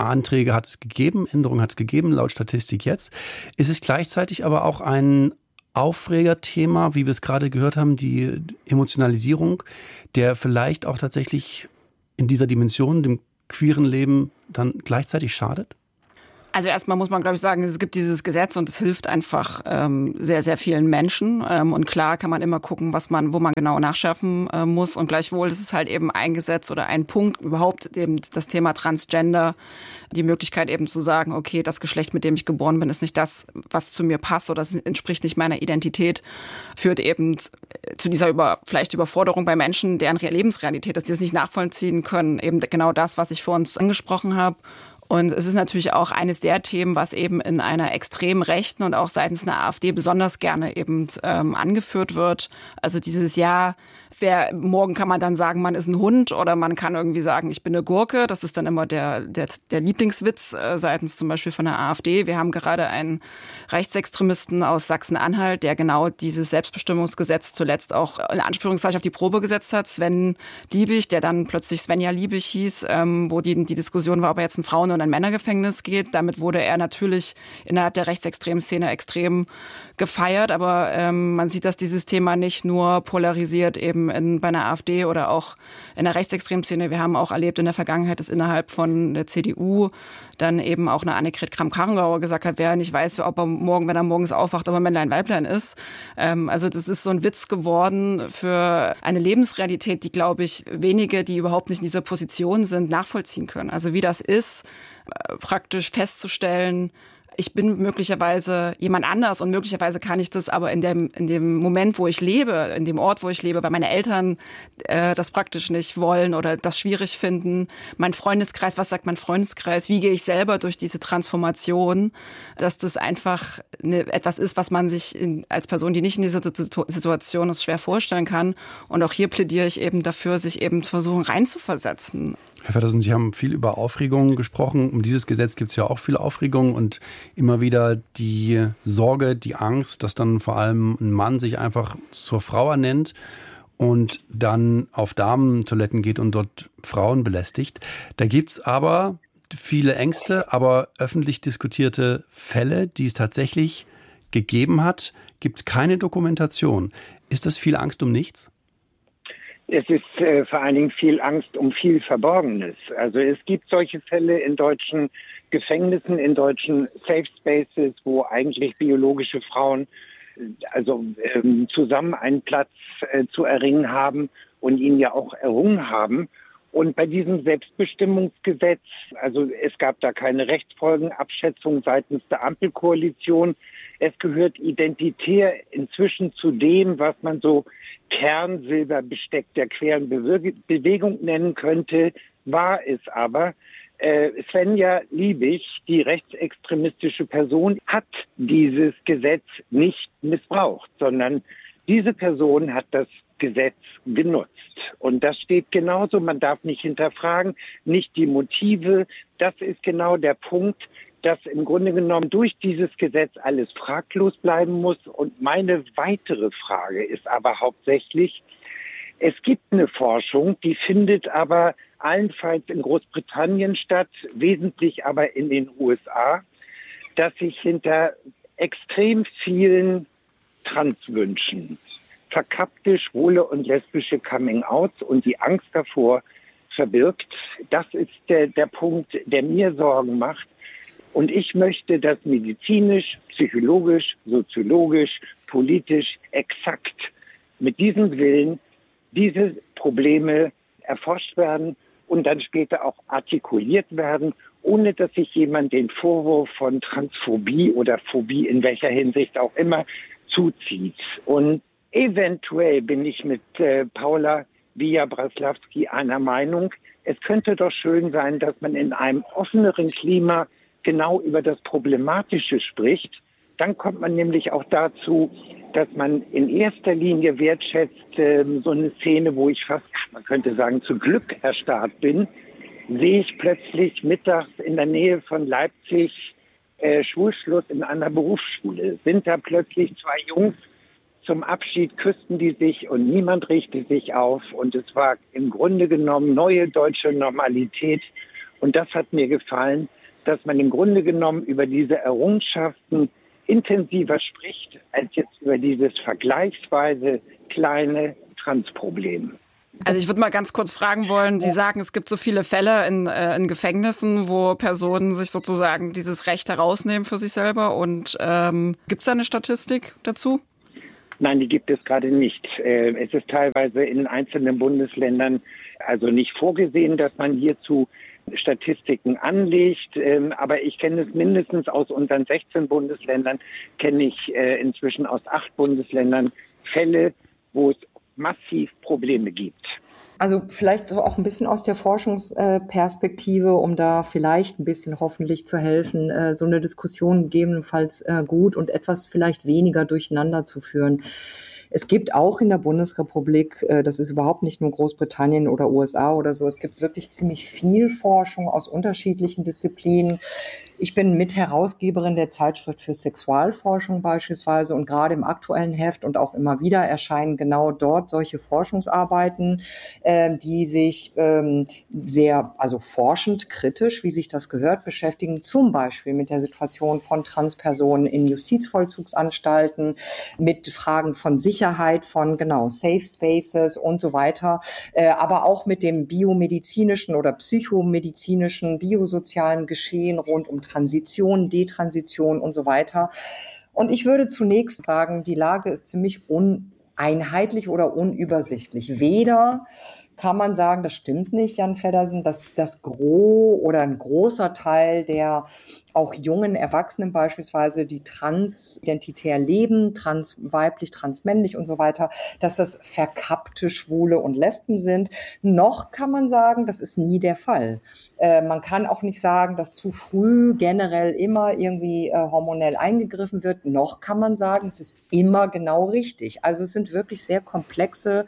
Speaker 2: Anträge hat es gegeben, Änderungen hat es gegeben, laut Statistik jetzt. Ist es gleichzeitig aber auch ein Aufregerthema, wie wir es gerade gehört haben, die Emotionalisierung, der vielleicht auch tatsächlich in dieser Dimension, dem queeren Leben, dann gleichzeitig schadet?
Speaker 3: Also erstmal muss man, glaube ich, sagen, es gibt dieses Gesetz und es hilft einfach ähm, sehr, sehr vielen Menschen. Ähm, und klar kann man immer gucken, was man, wo man genau nachschärfen äh, muss. Und gleichwohl ist es halt eben ein Gesetz oder ein Punkt, überhaupt eben das Thema Transgender, die Möglichkeit eben zu sagen, okay, das Geschlecht, mit dem ich geboren bin, ist nicht das, was zu mir passt oder das entspricht nicht meiner Identität, führt eben zu dieser über, vielleicht Überforderung bei Menschen, deren Lebensrealität ist, die es nicht nachvollziehen können. Eben genau das, was ich vor uns angesprochen habe. Und es ist natürlich auch eines der Themen, was eben in einer extremen Rechten und auch seitens einer AfD besonders gerne eben ähm, angeführt wird. Also dieses Jahr, wer, morgen kann man dann sagen, man ist ein Hund oder man kann irgendwie sagen, ich bin eine Gurke. Das ist dann immer der, der, der Lieblingswitz äh, seitens zum Beispiel von der AfD. Wir haben gerade einen Rechtsextremisten aus Sachsen-Anhalt, der genau dieses Selbstbestimmungsgesetz zuletzt auch in Anführungszeichen auf die Probe gesetzt hat. Sven Liebig, der dann plötzlich Svenja Liebig hieß, ähm, wo die, die Diskussion war, ob er jetzt ein Frauen- oder ein Männergefängnis geht. Damit wurde er natürlich innerhalb der rechtsextremen Szene extrem gefeiert. Aber ähm, man sieht, dass dieses Thema nicht nur polarisiert eben in, bei einer AfD oder auch in der rechtsextremen Szene. Wir haben auch erlebt in der Vergangenheit, dass innerhalb von der C D U dann eben auch eine Annegret Kramp-Karrenbauer gesagt hat, wer nicht weiß, ob er morgen, wenn er morgens aufwacht, ob er Männlein, Weiblein ist. Ähm, also das ist so ein Witz geworden für eine Lebensrealität, die, glaube ich, wenige, die überhaupt nicht in dieser Position sind, nachvollziehen können. Also wie das ist, äh, praktisch festzustellen, ich bin möglicherweise jemand anders und möglicherweise kann ich das aber in dem, in dem Moment, wo ich lebe, in dem Ort, wo ich lebe, weil meine Eltern äh, das praktisch nicht wollen oder das schwierig finden. Mein Freundeskreis, was sagt mein Freundeskreis? Wie gehe ich selber durch diese Transformation? Dass das einfach eine, etwas ist, was man sich in, als Person, die nicht in dieser Situation ist, schwer vorstellen kann. Und auch hier plädiere ich eben dafür, sich eben zu versuchen, reinzuversetzen.
Speaker 2: Herr Feddersen, Sie haben viel über Aufregung gesprochen. Um dieses Gesetz gibt es ja auch viel Aufregung und immer wieder die Sorge, die Angst, dass dann vor allem ein Mann sich einfach zur Frau ernennt und dann auf Damentoiletten geht und dort Frauen belästigt. Da gibt es aber viele Ängste, aber öffentlich diskutierte Fälle, die es tatsächlich gegeben hat, gibt es keine Dokumentation. Ist das viel Angst um nichts?
Speaker 1: Es ist äh, vor allen Dingen viel Angst um viel Verborgenes. Also es gibt solche Fälle in deutschen Gefängnissen, in deutschen Safe Spaces, wo eigentlich biologische Frauen also ähm, zusammen einen Platz äh, zu erringen haben und ihn ja auch errungen haben. Und bei diesem Selbstbestimmungsgesetz, also es gab da keine Rechtsfolgenabschätzung seitens der Ampelkoalition. Es gehört identitär inzwischen zu dem, was man so Kernsilberbesteck der queeren Bewe- Bewegung nennen könnte, war es aber. Äh, Svenja Liebig, die rechtsextremistische Person, hat dieses Gesetz nicht missbraucht, sondern diese Person hat das Gesetz genutzt. Und das steht genauso, man darf nicht hinterfragen, nicht die Motive. Das ist genau der Punkt, dass im Grunde genommen durch dieses Gesetz alles fraglos bleiben muss. Und meine weitere Frage ist aber hauptsächlich, es gibt eine Forschung, die findet aber allenfalls in Großbritannien statt, wesentlich aber in den U S A, dass sich hinter extrem vielen Transwünschen verkappte schwule und lesbische Coming-outs und die Angst davor verbirgt. Das ist der, der Punkt, der mir Sorgen macht. Und ich möchte, dass medizinisch, psychologisch, soziologisch, politisch exakt mit diesem Willen diese Probleme erforscht werden und dann später auch artikuliert werden, ohne dass sich jemand den Vorwurf von Transphobie oder Phobie in welcher Hinsicht auch immer zuzieht. Und eventuell bin ich mit äh, Paula Wija-Braslavsky einer Meinung. Es könnte doch schön sein, dass man in einem offeneren Klima genau über das Problematische spricht. Dann kommt man nämlich auch dazu, dass man in erster Linie wertschätzt, äh, so eine Szene, wo ich fast, man könnte sagen, zu Glück erstarrt bin, sehe ich plötzlich mittags in der Nähe von Leipzig äh, Schulschluss in einer Berufsschule. Sind da plötzlich zwei Jungs, zum Abschied küssten die sich und niemand regte sich auf. Und es war im Grunde genommen neue deutsche Normalität. Und das hat mir gefallen, dass man im Grunde genommen über diese Errungenschaften intensiver spricht, als jetzt über dieses vergleichsweise kleine Transproblem.
Speaker 3: Also ich würde mal ganz kurz fragen wollen, Sie sagen, es gibt so viele Fälle in, äh, in Gefängnissen, wo Personen sich sozusagen dieses Recht herausnehmen für sich selber. Und ähm, gibt es da eine Statistik dazu?
Speaker 1: Nein, die gibt es gerade nicht. Äh, es ist teilweise in einzelnen Bundesländern also nicht vorgesehen, dass man hierzu Statistiken anlegt. Ähm, aber ich kenne es mindestens aus unseren sechzehn Bundesländern, kenne ich äh, inzwischen aus acht Bundesländern Fälle, wo es massiv Probleme gibt.
Speaker 4: Also vielleicht so auch ein bisschen aus der Forschungsperspektive, um da vielleicht ein bisschen hoffentlich zu helfen, so eine Diskussion gegebenenfalls gut und etwas vielleicht weniger durcheinander zu führen. Es gibt auch in der Bundesrepublik, das ist überhaupt nicht nur Großbritannien oder U S A oder so, es gibt wirklich ziemlich viel Forschung aus unterschiedlichen Disziplinen. Ich bin Mitherausgeberin der Zeitschrift für Sexualforschung beispielsweise und gerade im aktuellen Heft und auch immer wieder erscheinen genau dort solche Forschungsarbeiten, äh, die sich ähm, sehr, also forschend, kritisch, wie sich das gehört, beschäftigen, zum Beispiel mit der Situation von Transpersonen in Justizvollzugsanstalten, mit Fragen von Sicherheit, von genau Safe Spaces und so weiter, äh, aber auch mit dem biomedizinischen oder psychomedizinischen, biosozialen Geschehen rund um Transition, Detransition und so weiter. Und ich würde zunächst sagen, die Lage ist ziemlich uneinheitlich oder unübersichtlich. Weder kann man sagen, das stimmt nicht, Jan Feddersen, dass das Gros oder ein großer Teil der auch jungen Erwachsenen beispielsweise, die transidentitär leben, transweiblich, transmännlich und so weiter, dass das verkappte Schwule und Lesben sind. Noch kann man sagen, das ist nie der Fall. Äh, man kann auch nicht sagen, dass zu früh generell immer irgendwie äh, hormonell eingegriffen wird. Noch kann man sagen, es ist immer genau richtig. Also es sind wirklich sehr komplexe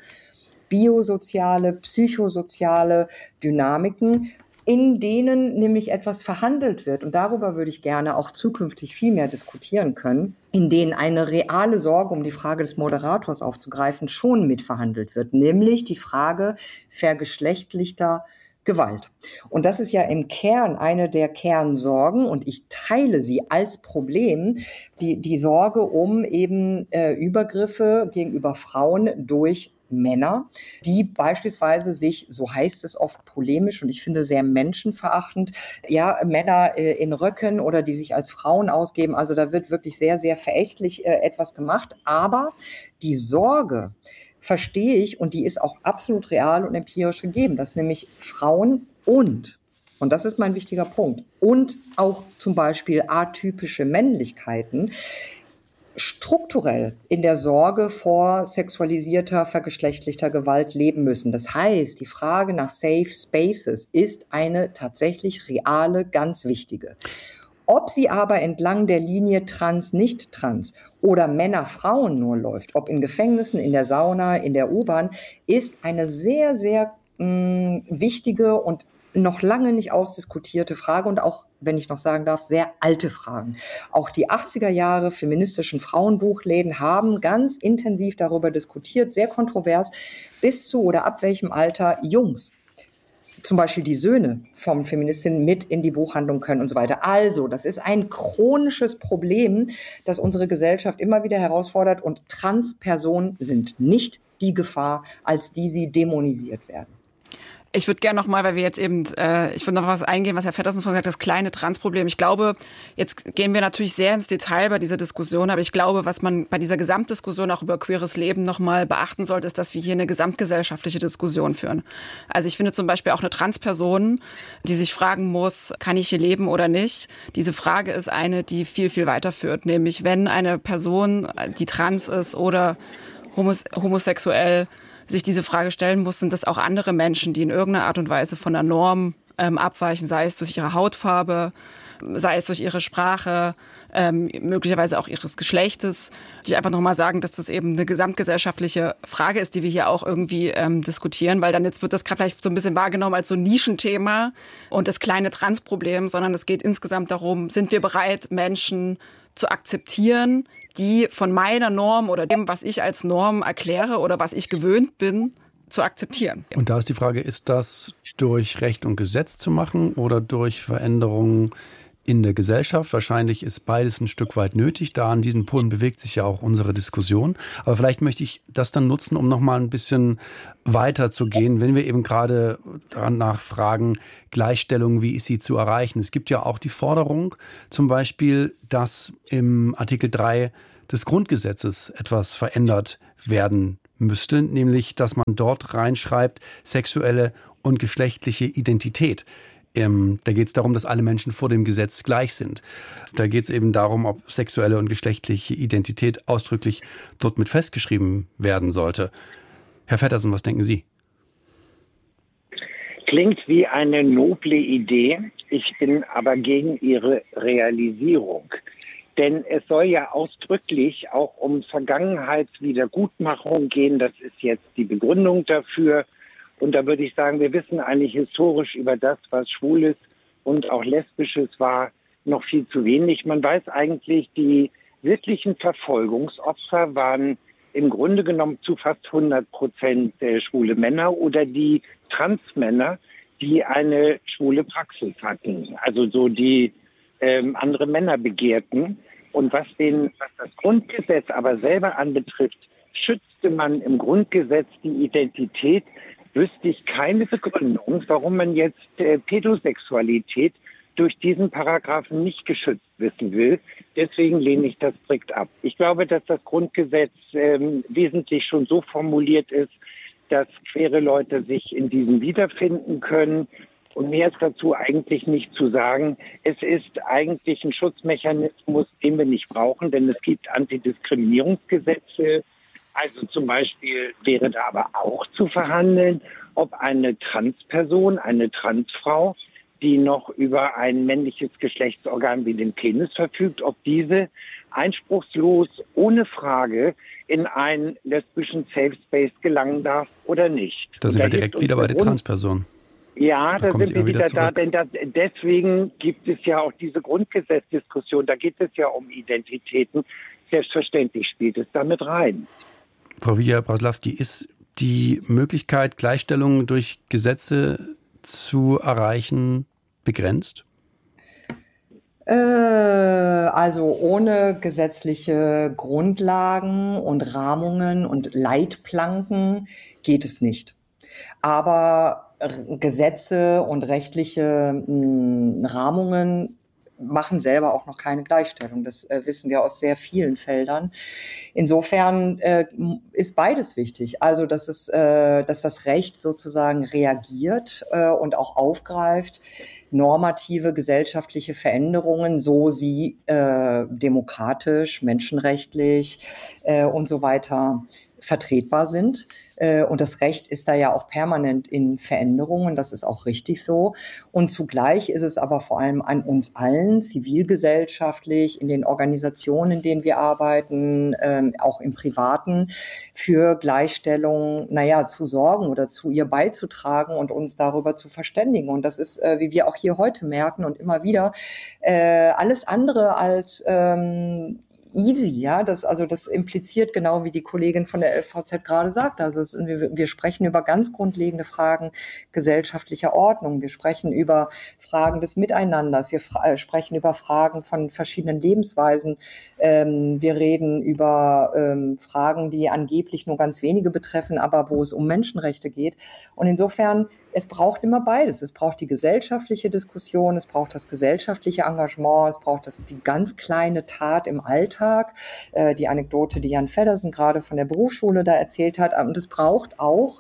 Speaker 4: biosoziale, psychosoziale Dynamiken, in denen nämlich etwas verhandelt wird. Und darüber würde ich gerne auch zukünftig viel mehr diskutieren können, in denen eine reale Sorge, um die Frage des Moderators aufzugreifen, schon mitverhandelt wird, nämlich die Frage vergeschlechtlichter Gewalt. Und das ist ja im Kern eine der Kernsorgen und ich teile sie als Problem, die, die Sorge um eben äh, Übergriffe gegenüber Frauen durch Männer, die beispielsweise sich, so heißt es oft polemisch und ich finde sehr menschenverachtend, ja, Männer äh, in Röcken oder die sich als Frauen ausgeben. Also da wird wirklich sehr, sehr verächtlich äh, etwas gemacht. Aber die Sorge verstehe ich und die ist auch absolut real und empirisch gegeben, dass nämlich Frauen und Und das ist mein wichtiger Punkt. Und auch zum Beispiel atypische Männlichkeiten strukturell in der Sorge vor sexualisierter, vergeschlechtlichter Gewalt leben müssen. Das heißt, die Frage nach Safe Spaces ist eine tatsächlich reale, ganz wichtige. Ob sie aber entlang der Linie trans, nicht trans oder Männer, Frauen nur läuft, ob in Gefängnissen, in der Sauna, in der U-Bahn, ist eine sehr, sehr mh, wichtige und noch lange nicht ausdiskutierte Frage und auch, wenn ich noch sagen darf, sehr alte Fragen. Auch die achtziger Jahre feministischen Frauenbuchläden haben ganz intensiv darüber diskutiert, sehr kontrovers, bis zu oder ab welchem Alter Jungs, zum Beispiel die Söhne von Feministinnen, mit in die Buchhandlung können und so weiter. Also, das ist ein chronisches Problem, das unsere Gesellschaft immer wieder herausfordert und Transpersonen sind nicht die Gefahr, als die sie dämonisiert werden.
Speaker 3: Ich würde gerne noch mal, weil wir jetzt eben, äh, ich würde noch was eingehen, was Herr Feddersen vorhin gesagt hat, das kleine Transproblem. Ich glaube, jetzt gehen wir natürlich sehr ins Detail bei dieser Diskussion, aber ich glaube, was man bei dieser Gesamtdiskussion auch über queeres Leben noch mal beachten sollte, ist, dass wir hier eine gesamtgesellschaftliche Diskussion führen. Also ich finde zum Beispiel auch eine Transperson, die sich fragen muss, kann ich hier leben oder nicht? Diese Frage ist eine, die viel, viel weiter führt. Nämlich, wenn eine Person, die trans ist oder homos- homosexuell, sich diese Frage stellen muss, sind das auch andere Menschen, die in irgendeiner Art und Weise von der Norm ähm, abweichen, sei es durch ihre Hautfarbe, sei es durch ihre Sprache, ähm, möglicherweise auch ihres Geschlechtes. Ich einfach nochmal sagen, dass das eben eine gesamtgesellschaftliche Frage ist, die wir hier auch irgendwie ähm, diskutieren, weil dann jetzt wird das gerade vielleicht so ein bisschen wahrgenommen als so ein Nischenthema und das kleine Transproblem, sondern es geht insgesamt darum, sind wir bereit, Menschen zu akzeptieren, die von meiner Norm oder dem, was ich als Norm erkläre oder was ich gewöhnt bin, zu akzeptieren.
Speaker 2: Und da ist die Frage, ist das durch Recht und Gesetz zu machen oder durch Veränderungen in der Gesellschaft? Wahrscheinlich ist beides ein Stück weit nötig. Da an diesen Polen bewegt sich ja auch unsere Diskussion. Aber vielleicht möchte ich das dann nutzen, um noch mal ein bisschen weiter zu gehen, wenn wir eben gerade danach fragen, Gleichstellung, wie ist sie zu erreichen? Es gibt ja auch die Forderung, zum Beispiel, dass im Artikel drei des Grundgesetzes etwas verändert werden müsste, nämlich, dass man dort reinschreibt, sexuelle und geschlechtliche Identität. Ähm, da geht es darum, dass alle Menschen vor dem Gesetz gleich sind. Da geht es eben darum, ob sexuelle und geschlechtliche Identität ausdrücklich dort mit festgeschrieben werden sollte. Herr Feddersen, was denken Sie?
Speaker 1: Klingt wie eine noble Idee. Ich bin aber gegen ihre Realisierung. Denn es soll ja ausdrücklich auch um Vergangenheitswiedergutmachung gehen. Das ist jetzt die Begründung dafür. Und da würde ich sagen, wir wissen eigentlich historisch über das, was Schwules und auch Lesbisches war, noch viel zu wenig. Man weiß eigentlich, die wirklichen Verfolgungsopfer waren im Grunde genommen zu fast hundert Prozent schwule Männer oder die Transmänner, die eine schwule Praxis hatten. Also so die ähm, andere Männer begehrten. Und was, den, was das Grundgesetz aber selber anbetrifft, schützte man im Grundgesetz die Identität, wüsste ich keine Begründung, warum man jetzt äh, Pädosexualität durch diesen Paragraphen nicht geschützt wissen will. Deswegen lehne ich das strikt ab. Ich glaube, dass das Grundgesetz ähm, wesentlich schon so formuliert ist, dass queere Leute sich in diesem wiederfinden können. Und mehr ist dazu eigentlich nicht zu sagen. Es ist eigentlich ein Schutzmechanismus, den wir nicht brauchen, denn es gibt Antidiskriminierungsgesetze. Also zum Beispiel wäre da aber auch zu verhandeln, ob eine Transperson, eine Transfrau, die noch über ein männliches Geschlechtsorgan wie den Penis verfügt, ob diese einspruchslos, ohne Frage, in einen lesbischen Safe Space gelangen darf oder nicht.
Speaker 2: Da sind wir direkt wieder bei der Transperson.
Speaker 1: Ja, da, da sind wir wieder, wieder da, denn das, deswegen gibt es ja auch diese Grundgesetzdiskussion, da geht es ja um Identitäten. Selbstverständlich spielt es damit rein.
Speaker 2: Frau Wiya-Braslawski, ist die Möglichkeit, Gleichstellung durch Gesetze zu erreichen, begrenzt?
Speaker 4: Äh, also ohne gesetzliche Grundlagen und Rahmungen und Leitplanken geht es nicht. Aber Gesetze und rechtliche mh, Rahmungen machen selber auch noch keine Gleichstellung. Das äh, wissen wir aus sehr vielen Feldern. Insofern äh, ist beides wichtig. Also, dass es, äh, dass das Recht sozusagen reagiert äh, und auch aufgreift, normative gesellschaftliche Veränderungen, so sie äh, demokratisch, menschenrechtlich äh, und so weiter vertretbar sind. Und das Recht ist da ja auch permanent in Veränderungen, das ist auch richtig so. Und zugleich ist es aber vor allem an uns allen, zivilgesellschaftlich, in den Organisationen, in denen wir arbeiten, ähm, auch im Privaten, für Gleichstellung, naja, zu sorgen oder zu ihr beizutragen und uns darüber zu verständigen. Und das ist, äh, wie wir auch hier heute merken und immer wieder, äh, alles andere als ähm, easy, ja, das, also das impliziert genau, wie die Kollegin von der L V Z gerade sagt, also es, wir, wir sprechen über ganz grundlegende Fragen gesellschaftlicher Ordnung, wir sprechen über Fragen des Miteinanders, wir fra- sprechen über Fragen von verschiedenen Lebensweisen, ähm, wir reden über ähm, Fragen, die angeblich nur ganz wenige betreffen, aber wo es um Menschenrechte geht. Und insofern, es braucht immer beides. Es braucht die gesellschaftliche Diskussion, es braucht das gesellschaftliche Engagement, es braucht das, die ganz kleine Tat im Alltag, äh, die Anekdote, die Jan Feddersen gerade von der Berufsschule da erzählt hat. Und es braucht auch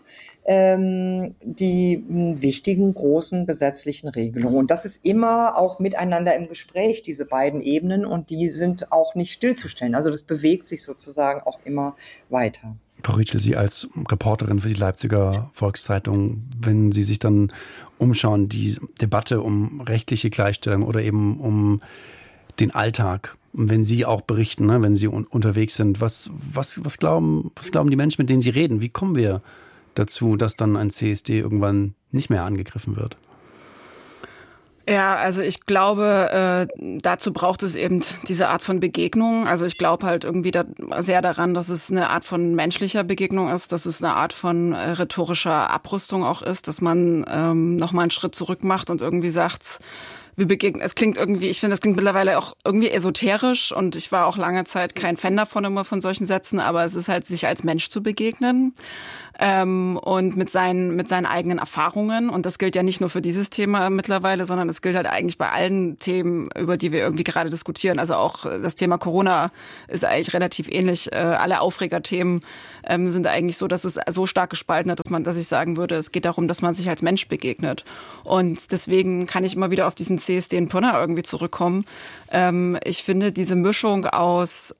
Speaker 4: ähm, die m, wichtigen, großen gesetzlichen Regelungen. Und das ist immer auch miteinander im Gespräch, diese beiden Ebenen. Und die sind auch nicht stillzustellen. Also das bewegt sich sozusagen auch immer weiter.
Speaker 2: Frau Ritschl, Sie als Reporterin für die Leipziger Volkszeitung, wenn Sie sich dann umschauen, die Debatte um rechtliche Gleichstellung oder eben um den Alltag, wenn Sie auch berichten, ne, wenn Sie un- unterwegs sind, was, was, was, glauben, was glauben die Menschen, mit denen Sie reden? Wie kommen wir dazu, dass dann ein C S D irgendwann nicht mehr angegriffen wird?
Speaker 3: Ja, also ich glaube, äh, dazu braucht es eben diese Art von Begegnung. Also ich glaube halt irgendwie da sehr daran, dass es eine Art von menschlicher Begegnung ist, dass es eine Art von äh, rhetorischer Abrüstung auch ist, dass man ähm, nochmal einen Schritt zurück macht und irgendwie sagt, wir begegnen, es klingt irgendwie, ich finde, das klingt mittlerweile auch irgendwie esoterisch und ich war auch lange Zeit kein Fan davon immer von solchen Sätzen, aber es ist halt, sich als Mensch zu begegnen. Ähm, und mit seinen, mit seinen eigenen Erfahrungen. Und das gilt ja nicht nur für dieses Thema mittlerweile, sondern es gilt halt eigentlich bei allen Themen, über die wir irgendwie gerade diskutieren. Also auch das Thema Corona ist eigentlich relativ ähnlich. Äh, alle Aufregerthemen ähm, sind eigentlich so, dass es so stark gespalten hat, dass man, dass ich sagen würde, es geht darum, dass man sich als Mensch begegnet. Und deswegen kann ich immer wieder auf diesen C S D in Pirna irgendwie zurückkommen. Ähm, ich finde diese Mischung aus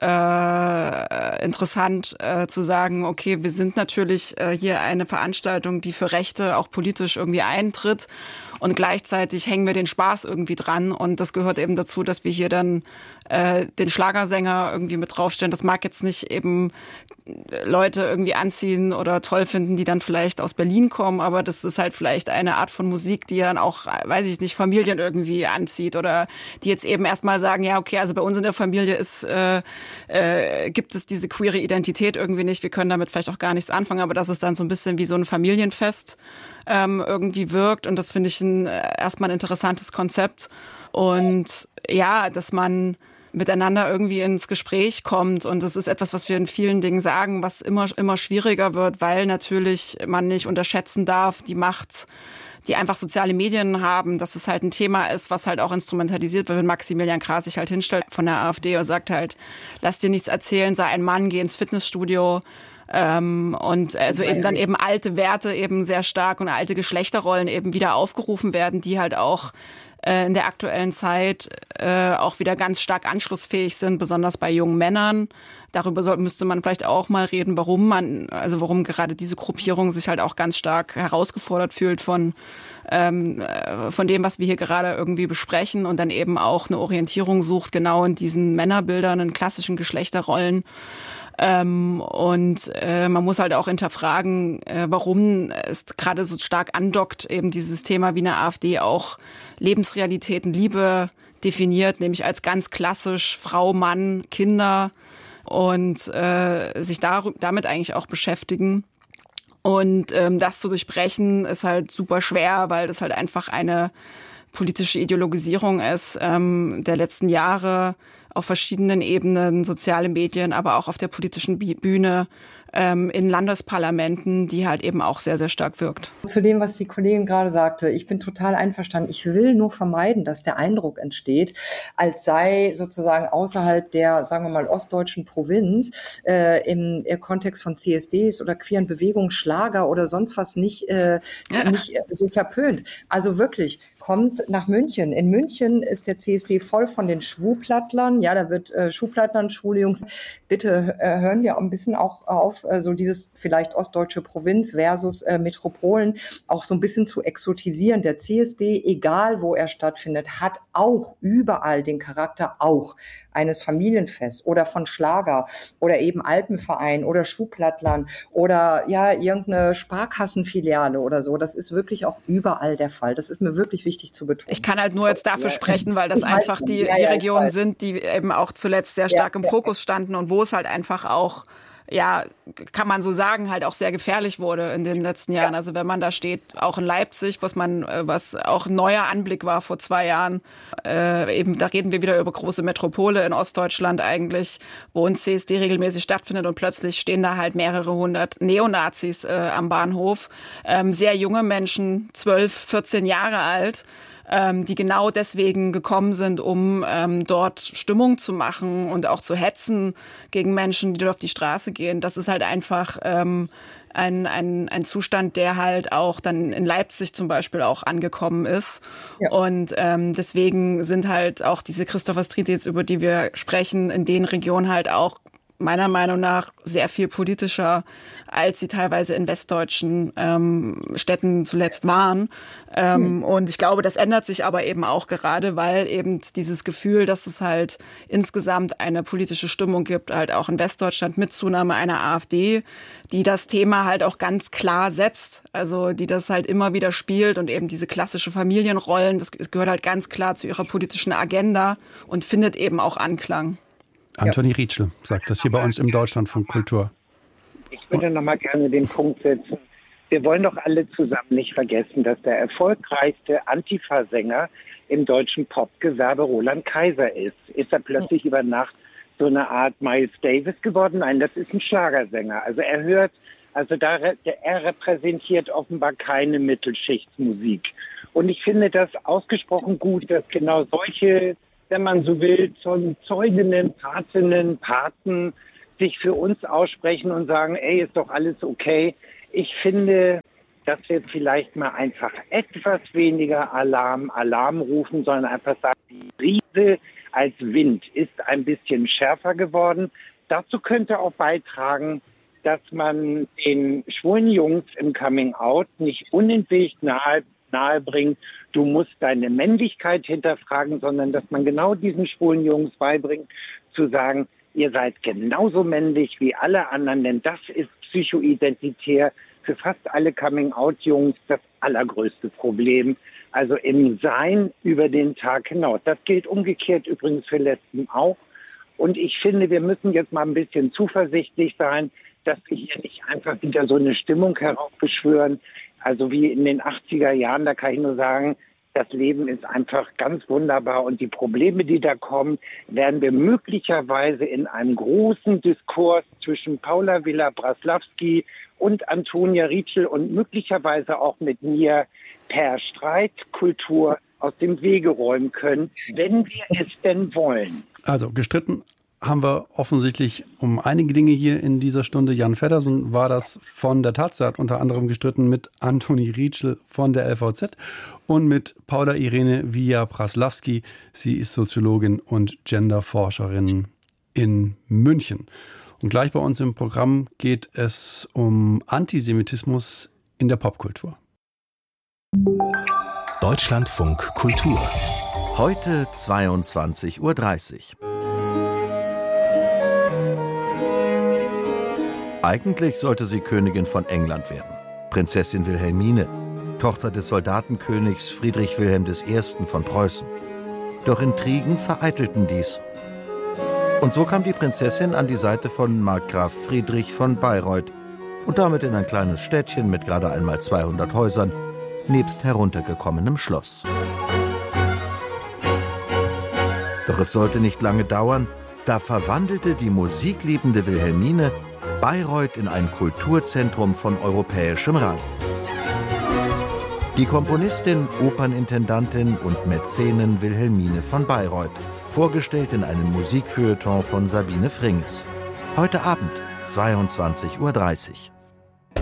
Speaker 3: äh, interessant äh, zu sagen, okay, wir sind natürlich hier eine Veranstaltung, die für Rechte auch politisch irgendwie eintritt und gleichzeitig hängen wir den Spaß irgendwie dran und das gehört eben dazu, dass wir hier dann äh, den Schlagersänger irgendwie mit draufstellen. Das mag jetzt nicht eben Leute irgendwie anziehen oder toll finden, die dann vielleicht aus Berlin kommen, aber das ist halt vielleicht eine Art von Musik, die dann auch, weiß ich nicht, Familien irgendwie anzieht oder die jetzt eben erstmal sagen, ja okay, also bei uns in der Familie ist äh, äh, gibt es diese queere Identität irgendwie nicht, wir können damit vielleicht auch gar nichts anfangen, aber dass es dann so ein bisschen wie so ein Familienfest ähm, irgendwie wirkt und das finde ich ein, erstmal ein interessantes Konzept und ja, dass man miteinander irgendwie ins Gespräch kommt. Und das ist etwas, was wir in vielen Dingen sagen, was immer, immer schwieriger wird, weil natürlich man nicht unterschätzen darf, die Macht, die einfach soziale Medien haben, dass es halt ein Thema ist, was halt auch instrumentalisiert wird, wenn Maximilian Krah sich halt hinstellt von der AfD und sagt halt, lass dir nichts erzählen, sei ein Mann, geh ins Fitnessstudio. Ähm, und also eben dann eben alte Werte eben sehr stark und alte Geschlechterrollen eben wieder aufgerufen werden, die halt auch in der aktuellen Zeit äh, auch wieder ganz stark anschlussfähig sind, besonders bei jungen Männern. Darüber soll, müsste man vielleicht auch mal reden, warum man, also warum gerade diese Gruppierung sich halt auch ganz stark herausgefordert fühlt von ähm, von dem, was wir hier gerade irgendwie besprechen und dann eben auch eine Orientierung sucht, genau in diesen Männerbildern, in klassischen Geschlechterrollen. Ähm, und äh, man muss halt auch hinterfragen, äh, warum es gerade so stark andockt, eben dieses Thema wie eine AfD auch Lebensrealitäten, Liebe definiert, nämlich als ganz klassisch Frau, Mann, Kinder und äh, sich da, damit eigentlich auch beschäftigen. Und ähm, das zu durchbrechen ist halt super schwer, weil das halt einfach eine politische Ideologisierung ist ähm, der letzten Jahre auf verschiedenen Ebenen, soziale Medien, aber auch auf der politischen Bühne, ähm, in Landesparlamenten, die halt eben auch sehr, sehr stark wirkt.
Speaker 4: Zu dem, was die Kollegin gerade sagte, ich bin total einverstanden. Ich will nur vermeiden, dass der Eindruck entsteht, als sei sozusagen außerhalb der, sagen wir mal, ostdeutschen Provinz äh, im, im Kontext von C S Ds oder queeren Bewegungen, Schlager oder sonst was nicht, äh, ja. nicht so verpönt. Also wirklich, kommt nach München. In München ist der C S D voll von den Schwuplattlern. Ja, da wird äh, Schwuplattlern, schwule Jungs. Bitte äh, hören wir ein bisschen auch auf, äh, so dieses vielleicht ostdeutsche Provinz versus äh, Metropolen auch so ein bisschen zu exotisieren. Der C S D, egal wo er stattfindet, hat auch überall den Charakter auch eines Familienfests oder von Schlager oder eben Alpenverein oder Schwuplattlern oder ja, irgendeine Sparkassenfiliale oder so. Das ist wirklich auch überall der Fall. Das ist mir wirklich wichtig zu betonen.
Speaker 3: Ich kann halt nur jetzt dafür sprechen, weil das
Speaker 4: ich
Speaker 3: einfach die,
Speaker 4: ja,
Speaker 3: die
Speaker 4: ja,
Speaker 3: Regionen sind, die eben auch zuletzt sehr stark ja, im ja. Fokus standen und wo es halt einfach auch, ja, kann man so sagen, halt auch sehr gefährlich wurde in den letzten Jahren. Ja. Also wenn man da steht, auch in Leipzig, was man, was auch ein neuer Anblick war vor zwei Jahren, äh, eben, da reden wir wieder über große Metropole in Ostdeutschland eigentlich, wo ein C S D regelmäßig stattfindet und plötzlich stehen da halt mehrere hundert Neonazis äh, am Bahnhof, ähm, sehr junge Menschen, zwölf, vierzehn Jahre alt, ähm, die genau deswegen gekommen sind, um ähm, dort Stimmung zu machen und auch zu hetzen gegen Menschen, die dort auf die Straße gehen. Das ist halt einfach ähm, ein, ein, ein Zustand, der halt auch dann in Leipzig zum Beispiel auch angekommen ist. Ja. Und ähm, deswegen sind halt auch diese Christopher Street, jetzt über die wir sprechen, in den Regionen halt auch meiner Meinung nach sehr viel politischer, als sie teilweise in westdeutschen ähm, Städten zuletzt waren. Ähm, mhm. Und ich glaube, das ändert sich aber eben auch gerade, weil eben dieses Gefühl, dass es halt insgesamt eine politische Stimmung gibt, halt auch in Westdeutschland mit Zunahme einer AfD, die das Thema halt auch ganz klar setzt. Also die das halt immer wieder spielt und eben diese klassische Familienrollen, das gehört halt ganz klar zu ihrer politischen Agenda und findet eben auch Anklang.
Speaker 2: Antoni ja. Rietschel sagt das hier bei uns im Deutschlandfunk Kultur.
Speaker 1: Ich würde noch mal gerne den Punkt setzen. Wir wollen doch alle zusammen nicht vergessen, dass der erfolgreichste Antifa-Sänger im deutschen Popgewerbe Roland Kaiser ist. Ist er plötzlich über Nacht so eine Art Miles Davis geworden? Nein, das ist ein Schlagersänger. Also er hört, also da, er repräsentiert offenbar keine Mittelschichtsmusik. Und ich finde das ausgesprochen gut, dass genau solche, wenn man so will, Zeuginnen, Patinnen, Paten sich für uns aussprechen und sagen, ey, ist doch alles okay. Ich finde, dass wir vielleicht mal einfach etwas weniger Alarm, Alarm rufen, sondern einfach sagen, die Brise als Wind ist ein bisschen schärfer geworden. Dazu könnte auch beitragen, dass man den schwulen Jungs im Coming Out nicht unentwegt nahe, nahe bringt, du musst deine Männlichkeit hinterfragen, sondern dass man genau diesen schwulen Jungs beibringt, zu sagen, ihr seid genauso männlich wie alle anderen, denn das ist psychoidentitär für fast alle Coming-out-Jungs das allergrößte Problem. Also im Sein über den Tag hinaus. Das gilt umgekehrt übrigens für Lesben auch. Und ich finde, wir müssen jetzt mal ein bisschen zuversichtlich sein, dass wir hier nicht einfach wieder so eine Stimmung heraufbeschwören. Also wie in den achtziger Jahren, da kann ich nur sagen, das Leben ist einfach ganz wunderbar und die Probleme, die da kommen, werden wir möglicherweise in einem großen Diskurs zwischen Paula Villa-Braslavsky und Antonia Rietschel und möglicherweise auch mit mir per Streitkultur aus dem Wege räumen können, wenn wir es denn wollen.
Speaker 2: Also gestritten haben wir offensichtlich um einige Dinge hier in dieser Stunde. Jan Feddersen war das von der Taz, er hat unter anderem gestritten mit Antoni Rietschel von der L V Z und mit Paula Irene Villa-Braslavsky. Sie ist Soziologin und Genderforscherin in München. Und gleich bei uns im Programm geht es um Antisemitismus in der Popkultur.
Speaker 5: Deutschlandfunk Kultur. Heute zweiundzwanzig Uhr dreißig. Eigentlich sollte sie Königin von England werden. Prinzessin Wilhelmine, Tochter des Soldatenkönigs Friedrich Wilhelm der Erste. Von Preußen. Doch Intrigen vereitelten dies. Und so kam die Prinzessin an die Seite von Markgraf Friedrich von Bayreuth und damit in ein kleines Städtchen mit gerade einmal zweihundert Häusern, nebst heruntergekommenem Schloss. Doch es sollte nicht lange dauern, da verwandelte die musikliebende Wilhelmine Bayreuth in ein Kulturzentrum von europäischem Rang. Die Komponistin, Opernintendantin und Mäzenin Wilhelmine von Bayreuth, vorgestellt in einem Musikfeuilleton von Sabine Fringes. Heute Abend, zweiundzwanzig Uhr dreißig.